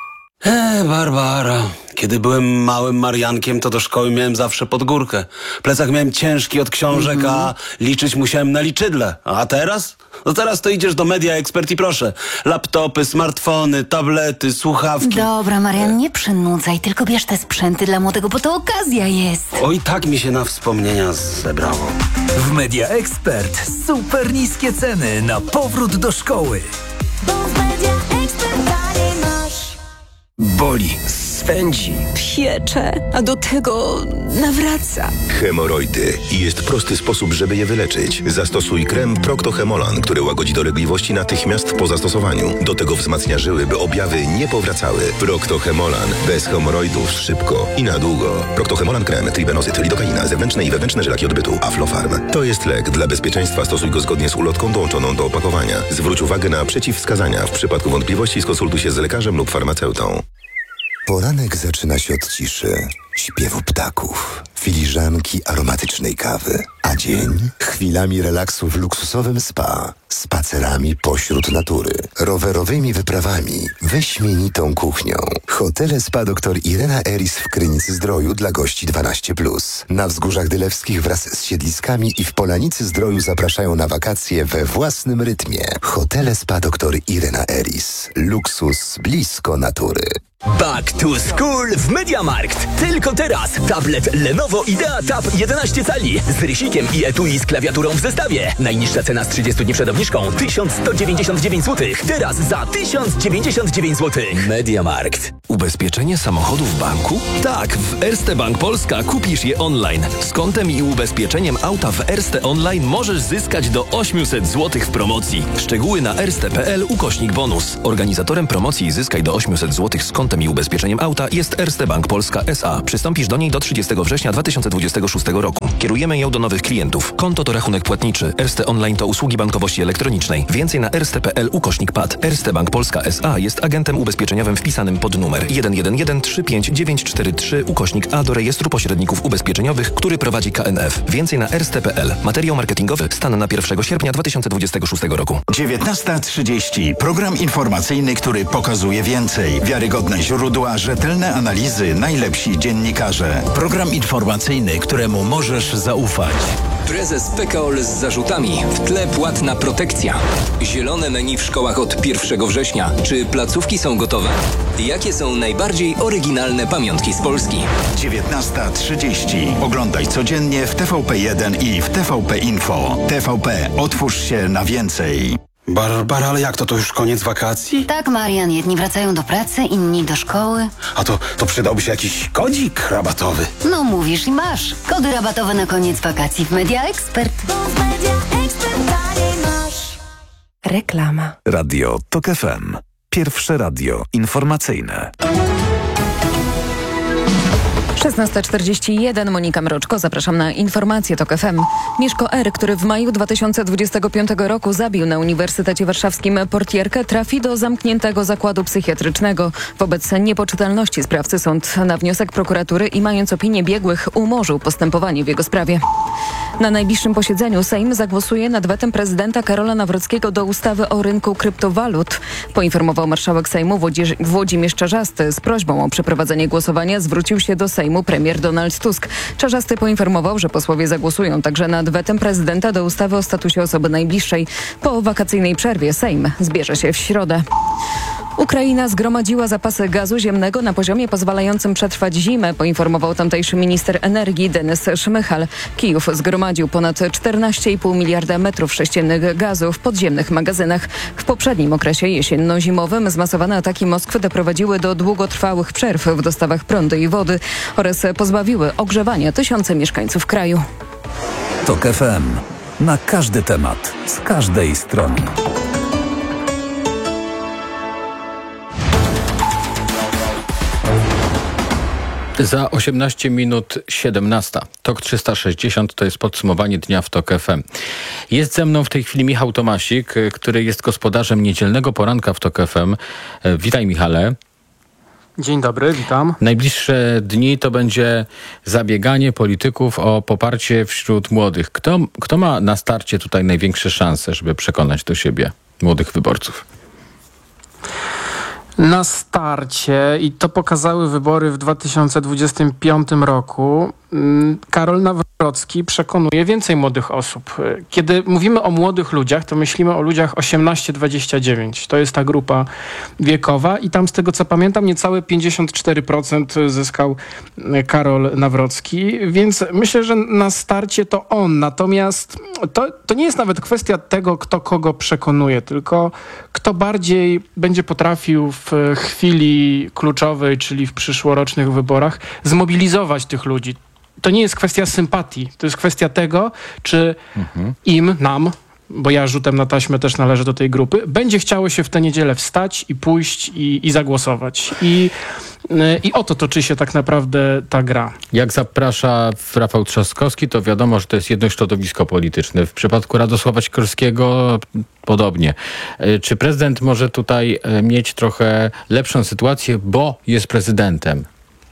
Eee, Barbara. Kiedy byłem małym Mariankiem, to do szkoły miałem zawsze pod górkę. Plecak miałem ciężki od książek, mm-hmm. a liczyć musiałem na liczydle. A teraz? No teraz to idziesz do Media Expert i proszę. Laptopy, smartfony, tablety, słuchawki. Dobra, Marian, nie przynudzaj, tylko bierz te sprzęty dla młodego, bo to okazja jest. Oj, tak mi się na wspomnienia zebrało. W Media Expert super niskie ceny na powrót do szkoły. Bo w Media Expert dalej masz. Boli, swędzi, piecze, a do tego nawraca. Hemoroidy. I jest prosty sposób, żeby je wyleczyć. Zastosuj krem Procto-Hemolan, który łagodzi dolegliwości natychmiast po zastosowaniu. Do tego wzmacnia żyły, by objawy nie powracały. Procto-Hemolan. Bez hemoroidów szybko i na długo. Procto-Hemolan krem, tribenozyt, lidokaina, zewnętrzne i wewnętrzne żylaki odbytu, Aflofarm. To jest lek. Dla bezpieczeństwa stosuj go zgodnie z ulotką dołączoną do opakowania. Zwróć uwagę na przeciwwskazania. W przypadku wątpliwości skonsultuj się z lekarzem lub farmaceutą. Poranek zaczyna się od ciszy, śpiewu ptaków, filiżanki aromatycznej kawy, a dzień chwilami relaksu w luksusowym spa, spacerami pośród natury, rowerowymi wyprawami, wyśmienitą kuchnią. Hotele Spa dr Irena Eris w Krynicy Zdroju dla gości dwanaście plus. Na Wzgórzach Dylewskich wraz z siedliskami i w Polanicy Zdroju zapraszają na wakacje we własnym rytmie. Hotele Spa dr Irena Eris. Luksus blisko natury. Back to school w MediaMarkt. Tylko teraz tablet Lenovo Idea Tab jedenaście cali z rysikiem i etui z klawiaturą w zestawie. Najniższa cena z trzydziestu dni przed obniżką tysiąc sto dziewięćdziesiąt dziewięć złotych. Teraz za tysiąc dziewięćdziesiąt dziewięć złotych. MediaMarkt. Ubezpieczenie samochodu w banku? Tak, w Erste Bank Polska kupisz je online. Z kontem i ubezpieczeniem auta w Erste Online możesz zyskać do osiemset złotych w promocji. Szczegóły na erste.pl ukośnik bonus. Organizatorem promocji Zyskaj do osiemset złotych z kontem i ubezpieczeniem auta jest Erste Bank Polska S A. Przystąpisz do niej do trzydziestego września dwa tysiące dwudziestego szóstego roku. Kierujemy ją do nowych klientów. Konto to rachunek płatniczy. Erste Online to usługi bankowości elektronicznej. Więcej na erste.pl ukośnik P A D. Erste Bank Polska S A jest agentem ubezpieczeniowym wpisanym pod numer jeden jeden jeden trzy pięć dziewięć cztery trzy ukośnik A do rejestru pośredników ubezpieczeniowych, który prowadzi K N F. Więcej na erste.pl. Materiał marketingowy stan na pierwszego sierpnia dwa tysiące dwudziestego szóstego roku. dziewiętnasta trzydzieści. Program informacyjny, który pokazuje więcej. Wiarygodne źródła, rzetelne analizy, najlepsi dziennikarze. Program informacyjny, któremu możesz zaufać. Prezes P K O L z zarzutami. W tle płatna protekcja. Zielone menu w szkołach od pierwszego września. Czy placówki są gotowe? Jakie są najbardziej oryginalne pamiątki z Polski? dziewiętnasta trzydzieści. Oglądaj codziennie w T V P jeden i w T V P Info. T V P. Otwórz się na więcej. Barbara, ale jak to? To już koniec wakacji? Tak, Marian, jedni wracają do pracy, inni do szkoły. A to, to przydałby się jakiś kodzik rabatowy. No mówisz i masz. Kody rabatowe na koniec wakacji w Media Expert. Bo w Media Expert dalej masz. Reklama. Radio Tok F M. Pierwsze radio informacyjne. szesnasta czterdzieści jeden, Monika Mroczko, zapraszam na informacje Tok F M. Mieszko R., który w maju dwa tysiące dwudziestego piątego roku zabił na Uniwersytecie Warszawskim portierkę, trafi do zamkniętego zakładu psychiatrycznego. Wobec niepoczytalności sprawcy sąd na wniosek prokuratury i mając opinię biegłych umorzył postępowanie w jego sprawie. Na najbliższym posiedzeniu Sejm zagłosuje nad wetem prezydenta Karola Nawrockiego do ustawy o rynku kryptowalut. Poinformował marszałek Sejmu Włodzimierz, Włodzimierz Czarzasty. Z prośbą o przeprowadzenie głosowania zwrócił się do Sejmu premier Donald Tusk. Czarzasty poinformował, że posłowie zagłosują także nad wetem prezydenta do ustawy o statusie osoby najbliższej. Po wakacyjnej przerwie Sejm zbierze się w środę. Ukraina zgromadziła zapasy gazu ziemnego na poziomie pozwalającym przetrwać zimę, poinformował tamtejszy minister energii Denys Szmychal. Kijów zgromadził ponad czternaście i pół miliarda metrów sześciennych gazu w podziemnych magazynach. W poprzednim okresie jesienno-zimowym zmasowane ataki Moskwy doprowadziły do długotrwałych przerw w dostawach prądu i wody oraz pozbawiły ogrzewania tysiące mieszkańców kraju. Tok F M. Na każdy temat, z każdej strony. Za osiemnaście minut siedemnasta. Tok trzysta sześćdziesiąt to jest podsumowanie dnia w Tok F M. Jest ze mną w tej chwili Michał Tomasik, który jest gospodarzem niedzielnego poranka w Tok F M. Witaj, Michale. Dzień dobry, witam. Najbliższe dni to będzie zabieganie polityków o poparcie wśród młodych. Kto, kto ma na starcie tutaj największe szanse, żeby przekonać do siebie młodych wyborców? Na starcie, i to pokazały wybory w dwa tysiące dwudziestym piątym roku, Karol Nawrocki przekonuje więcej młodych osób. Kiedy mówimy o młodych ludziach, to myślimy o ludziach osiemnaście dwadzieścia dziewięć. To jest ta grupa wiekowa i tam, z tego co pamiętam, niecałe pięćdziesiąt cztery procent zyskał Karol Nawrocki, więc myślę, że na starcie to on. Natomiast to, to nie jest nawet kwestia tego, kto kogo przekonuje, tylko kto bardziej będzie potrafił w chwili kluczowej, czyli w przyszłorocznych wyborach, zmobilizować tych ludzi. To nie jest kwestia sympatii, to jest kwestia tego, czy mhm. im, nam, bo ja rzutem na taśmę też należę do tej grupy, będzie chciało się w tę niedzielę wstać i pójść i, i zagłosować. I, I o to toczy się tak naprawdę ta gra. Jak zaprasza Rafał Trzaskowski, to wiadomo, że to jest jedno środowisko polityczne. W przypadku Radosława Sikorskiego podobnie. Czy prezydent może tutaj mieć trochę lepszą sytuację, bo jest prezydentem?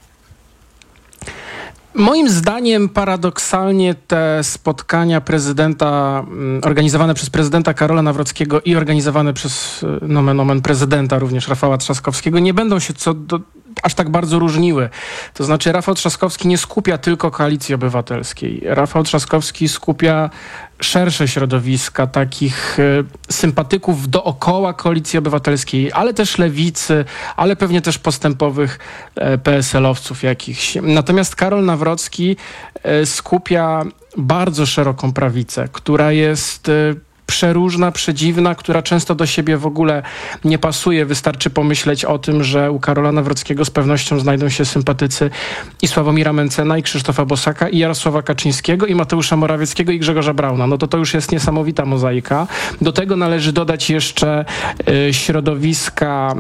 Moim zdaniem paradoksalnie te spotkania prezydenta, organizowane przez prezydenta Karola Nawrockiego i organizowane przez nomen omen prezydenta również Rafała Trzaskowskiego nie będą się co do, aż tak bardzo różniły. To znaczy Rafał Trzaskowski nie skupia tylko Koalicji Obywatelskiej. Rafał Trzaskowski skupia szersze środowiska takich y, sympatyków dookoła Koalicji Obywatelskiej, ale też lewicy, ale pewnie też postępowych y, P S L owców jakichś. Natomiast Karol Nawrocki y, skupia bardzo szeroką prawicę, która jest y, przeróżna, przedziwna, która często do siebie w ogóle nie pasuje. Wystarczy pomyśleć o tym, że u Karola Nawrockiego z pewnością znajdą się sympatycy i Sławomira Mencena, i Krzysztofa Bosaka, i Jarosława Kaczyńskiego, i Mateusza Morawieckiego, i Grzegorza Brauna. No to to już jest niesamowita mozaika. Do tego należy dodać jeszcze y, środowiska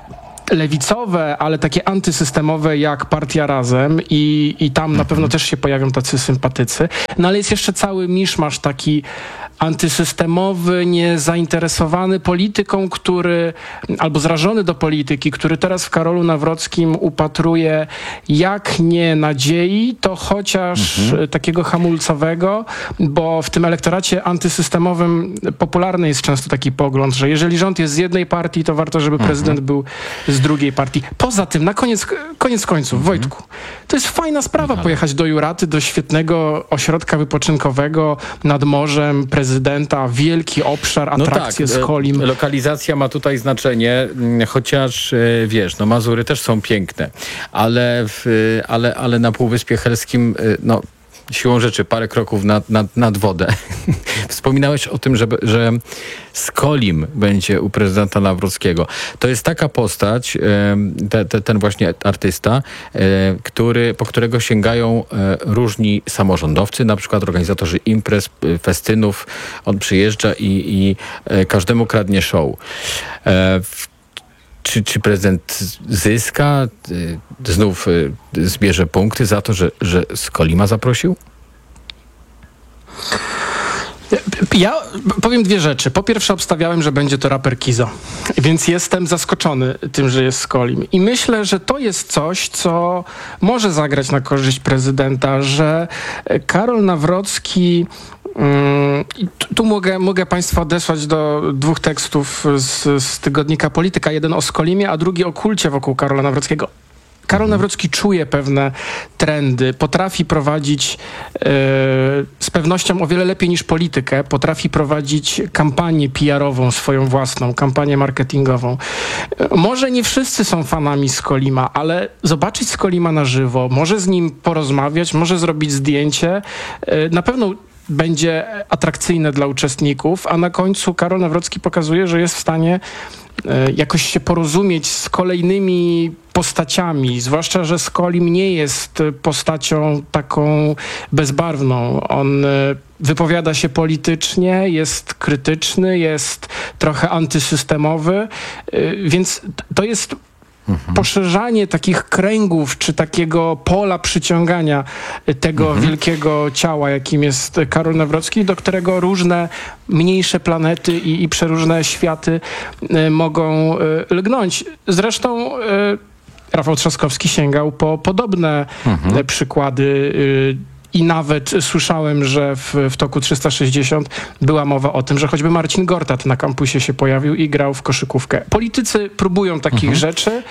lewicowe, ale takie antysystemowe jak Partia Razem i, i tam na pewno też się pojawią tacy sympatycy. No ale jest jeszcze cały miszmasz taki antysystemowy, niezainteresowany polityką, który, albo zrażony do polityki, który teraz w Karolu Nawrockim upatruje jak nie nadziei, to chociaż mhm. takiego hamulcowego, bo w tym elektoracie antysystemowym popularny jest często taki pogląd, że jeżeli rząd jest z jednej partii, to warto, żeby prezydent mhm. był z drugiej partii. Poza tym, na koniec, koniec końców, mhm. Wojtku, to jest fajna sprawa Michale. Pojechać do Juraty, do świetnego ośrodka wypoczynkowego nad morzem, prezydenta, wielki obszar, atrakcje no tak, z Kolim. Lokalizacja ma tutaj znaczenie, chociaż wiesz, no Mazury też są piękne, ale, w, ale, ale na Półwyspie Helskim, no siłą rzeczy parę kroków nad, nad, nad wodę. Wspominałeś o tym, że, że Skolim będzie u prezydenta Nawrockiego. To jest taka postać, te, te, ten właśnie artysta, który, po którego sięgają różni samorządowcy, na przykład organizatorzy imprez, festynów. On przyjeżdża i, i każdemu kradnie show. Czy, czy prezydent zyska, znów zbierze punkty za to, że, że Skolima zaprosił? Ja powiem dwie rzeczy. Po pierwsze obstawiałem, że będzie to raper Kizo, więc jestem zaskoczony tym, że jest Skolim. I myślę, że to jest coś, co może zagrać na korzyść prezydenta, że Karol Nawrocki... I tu mogę, mogę Państwa odesłać do dwóch tekstów z, z tygodnika Polityka. Jeden o Skolimie, a drugi o kulcie wokół Karola Nawrockiego. Karol Nawrocki czuje pewne trendy, potrafi prowadzić yy, z pewnością o wiele lepiej niż politykę, potrafi prowadzić kampanię P R-ową, swoją własną, kampanię marketingową. Yy, może nie wszyscy są fanami Skolima, ale zobaczyć Skolima na żywo, może z nim porozmawiać, może zrobić zdjęcie, yy, na pewno będzie atrakcyjne dla uczestników, a na końcu Karol Nawrocki pokazuje, że jest w stanie jakoś się porozumieć z kolejnymi postaciami, zwłaszcza, że Skolim nie jest postacią taką bezbarwną. On wypowiada się politycznie, jest krytyczny, jest trochę antysystemowy, więc to jest Mhm. Poszerzanie takich kręgów, czy takiego pola przyciągania tego mhm. wielkiego ciała, jakim jest Karol Nawrocki, do którego różne mniejsze planety i, i przeróżne światy y, mogą y, lgnąć. Zresztą y, Rafał Trzaskowski sięgał po podobne mhm. y, przykłady y, i nawet słyszałem, że w, w toku trzysta sześćdziesiąt była mowa o tym, że choćby Marcin Gortat na kampusie się pojawił i grał w koszykówkę. Politycy próbują takich mhm. rzeczy.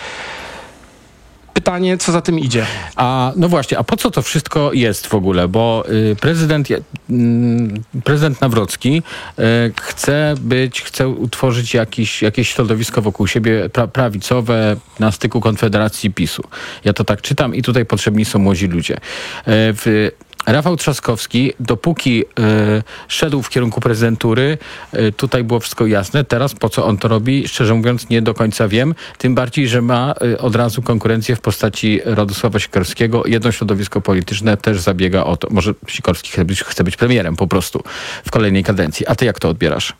Pytanie, co za tym idzie? A no właśnie, a po co to wszystko jest w ogóle? Bo y, prezydent, y, prezydent Nawrocki y, chce być, chce utworzyć jakiś, jakieś środowisko wokół siebie pra, prawicowe na styku Konfederacji PiSu. Ja to tak czytam i tutaj potrzebni są młodzi ludzie. Y, w, Rafał Trzaskowski, dopóki y, szedł w kierunku prezydentury, y, tutaj było wszystko jasne. Teraz po co on to robi, szczerze mówiąc, nie do końca wiem. Tym bardziej, że ma y, od razu konkurencję w postaci Radosława Sikorskiego. Jedno środowisko polityczne też zabiega o to. Może Sikorski chce być, chce być premierem po prostu w kolejnej kadencji. A ty jak to odbierasz?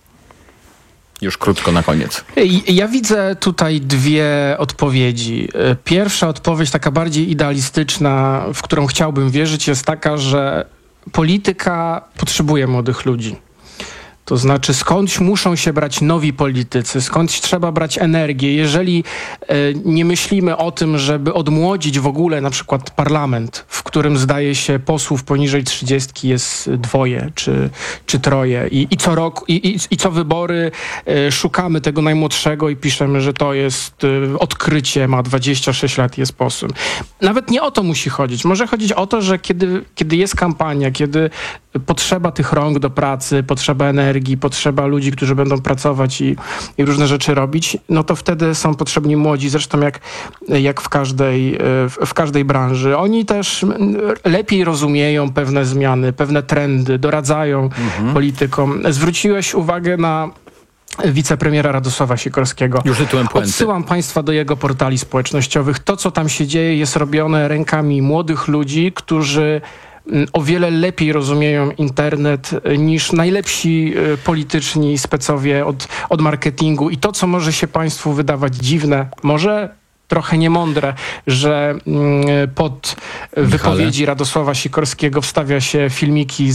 Już krótko na koniec. Ja widzę tutaj dwie odpowiedzi. Pierwsza odpowiedź, taka bardziej idealistyczna, w którą chciałbym wierzyć, jest taka, że polityka potrzebuje młodych ludzi. To znaczy skądś muszą się brać nowi politycy, skądś trzeba brać energię. Jeżeli e, nie myślimy o tym, żeby odmłodzić w ogóle na przykład parlament, w którym zdaje się posłów poniżej trzydziestki jest dwoje czy, czy troje i, i co roku, i, i, i co wybory e, szukamy tego najmłodszego i piszemy, że to jest e, odkrycie, ma dwadzieścia sześć lat i jest posłem. Nawet nie o to musi chodzić. Może chodzić o to, że kiedy, kiedy jest kampania, kiedy potrzeba tych rąk do pracy, potrzeba energii, potrzeba ludzi, którzy będą pracować i, i różne rzeczy robić, no to wtedy są potrzebni młodzi, zresztą jak, jak w, każdej, w, w każdej branży. Oni też lepiej rozumieją pewne zmiany, pewne trendy, doradzają mhm. politykom. Zwróciłeś uwagę na wicepremiera Radosława Sikorskiego. Już tytułem puenty. Odsyłam państwa do jego portali społecznościowych. To, co tam się dzieje, jest robione rękami młodych ludzi, którzy o wiele lepiej rozumieją internet niż najlepsi polityczni specowie od, od marketingu. I to, co może się państwu wydawać dziwne, może trochę niemądre, że pod wypowiedzi Radosława Sikorskiego wstawia się filmiki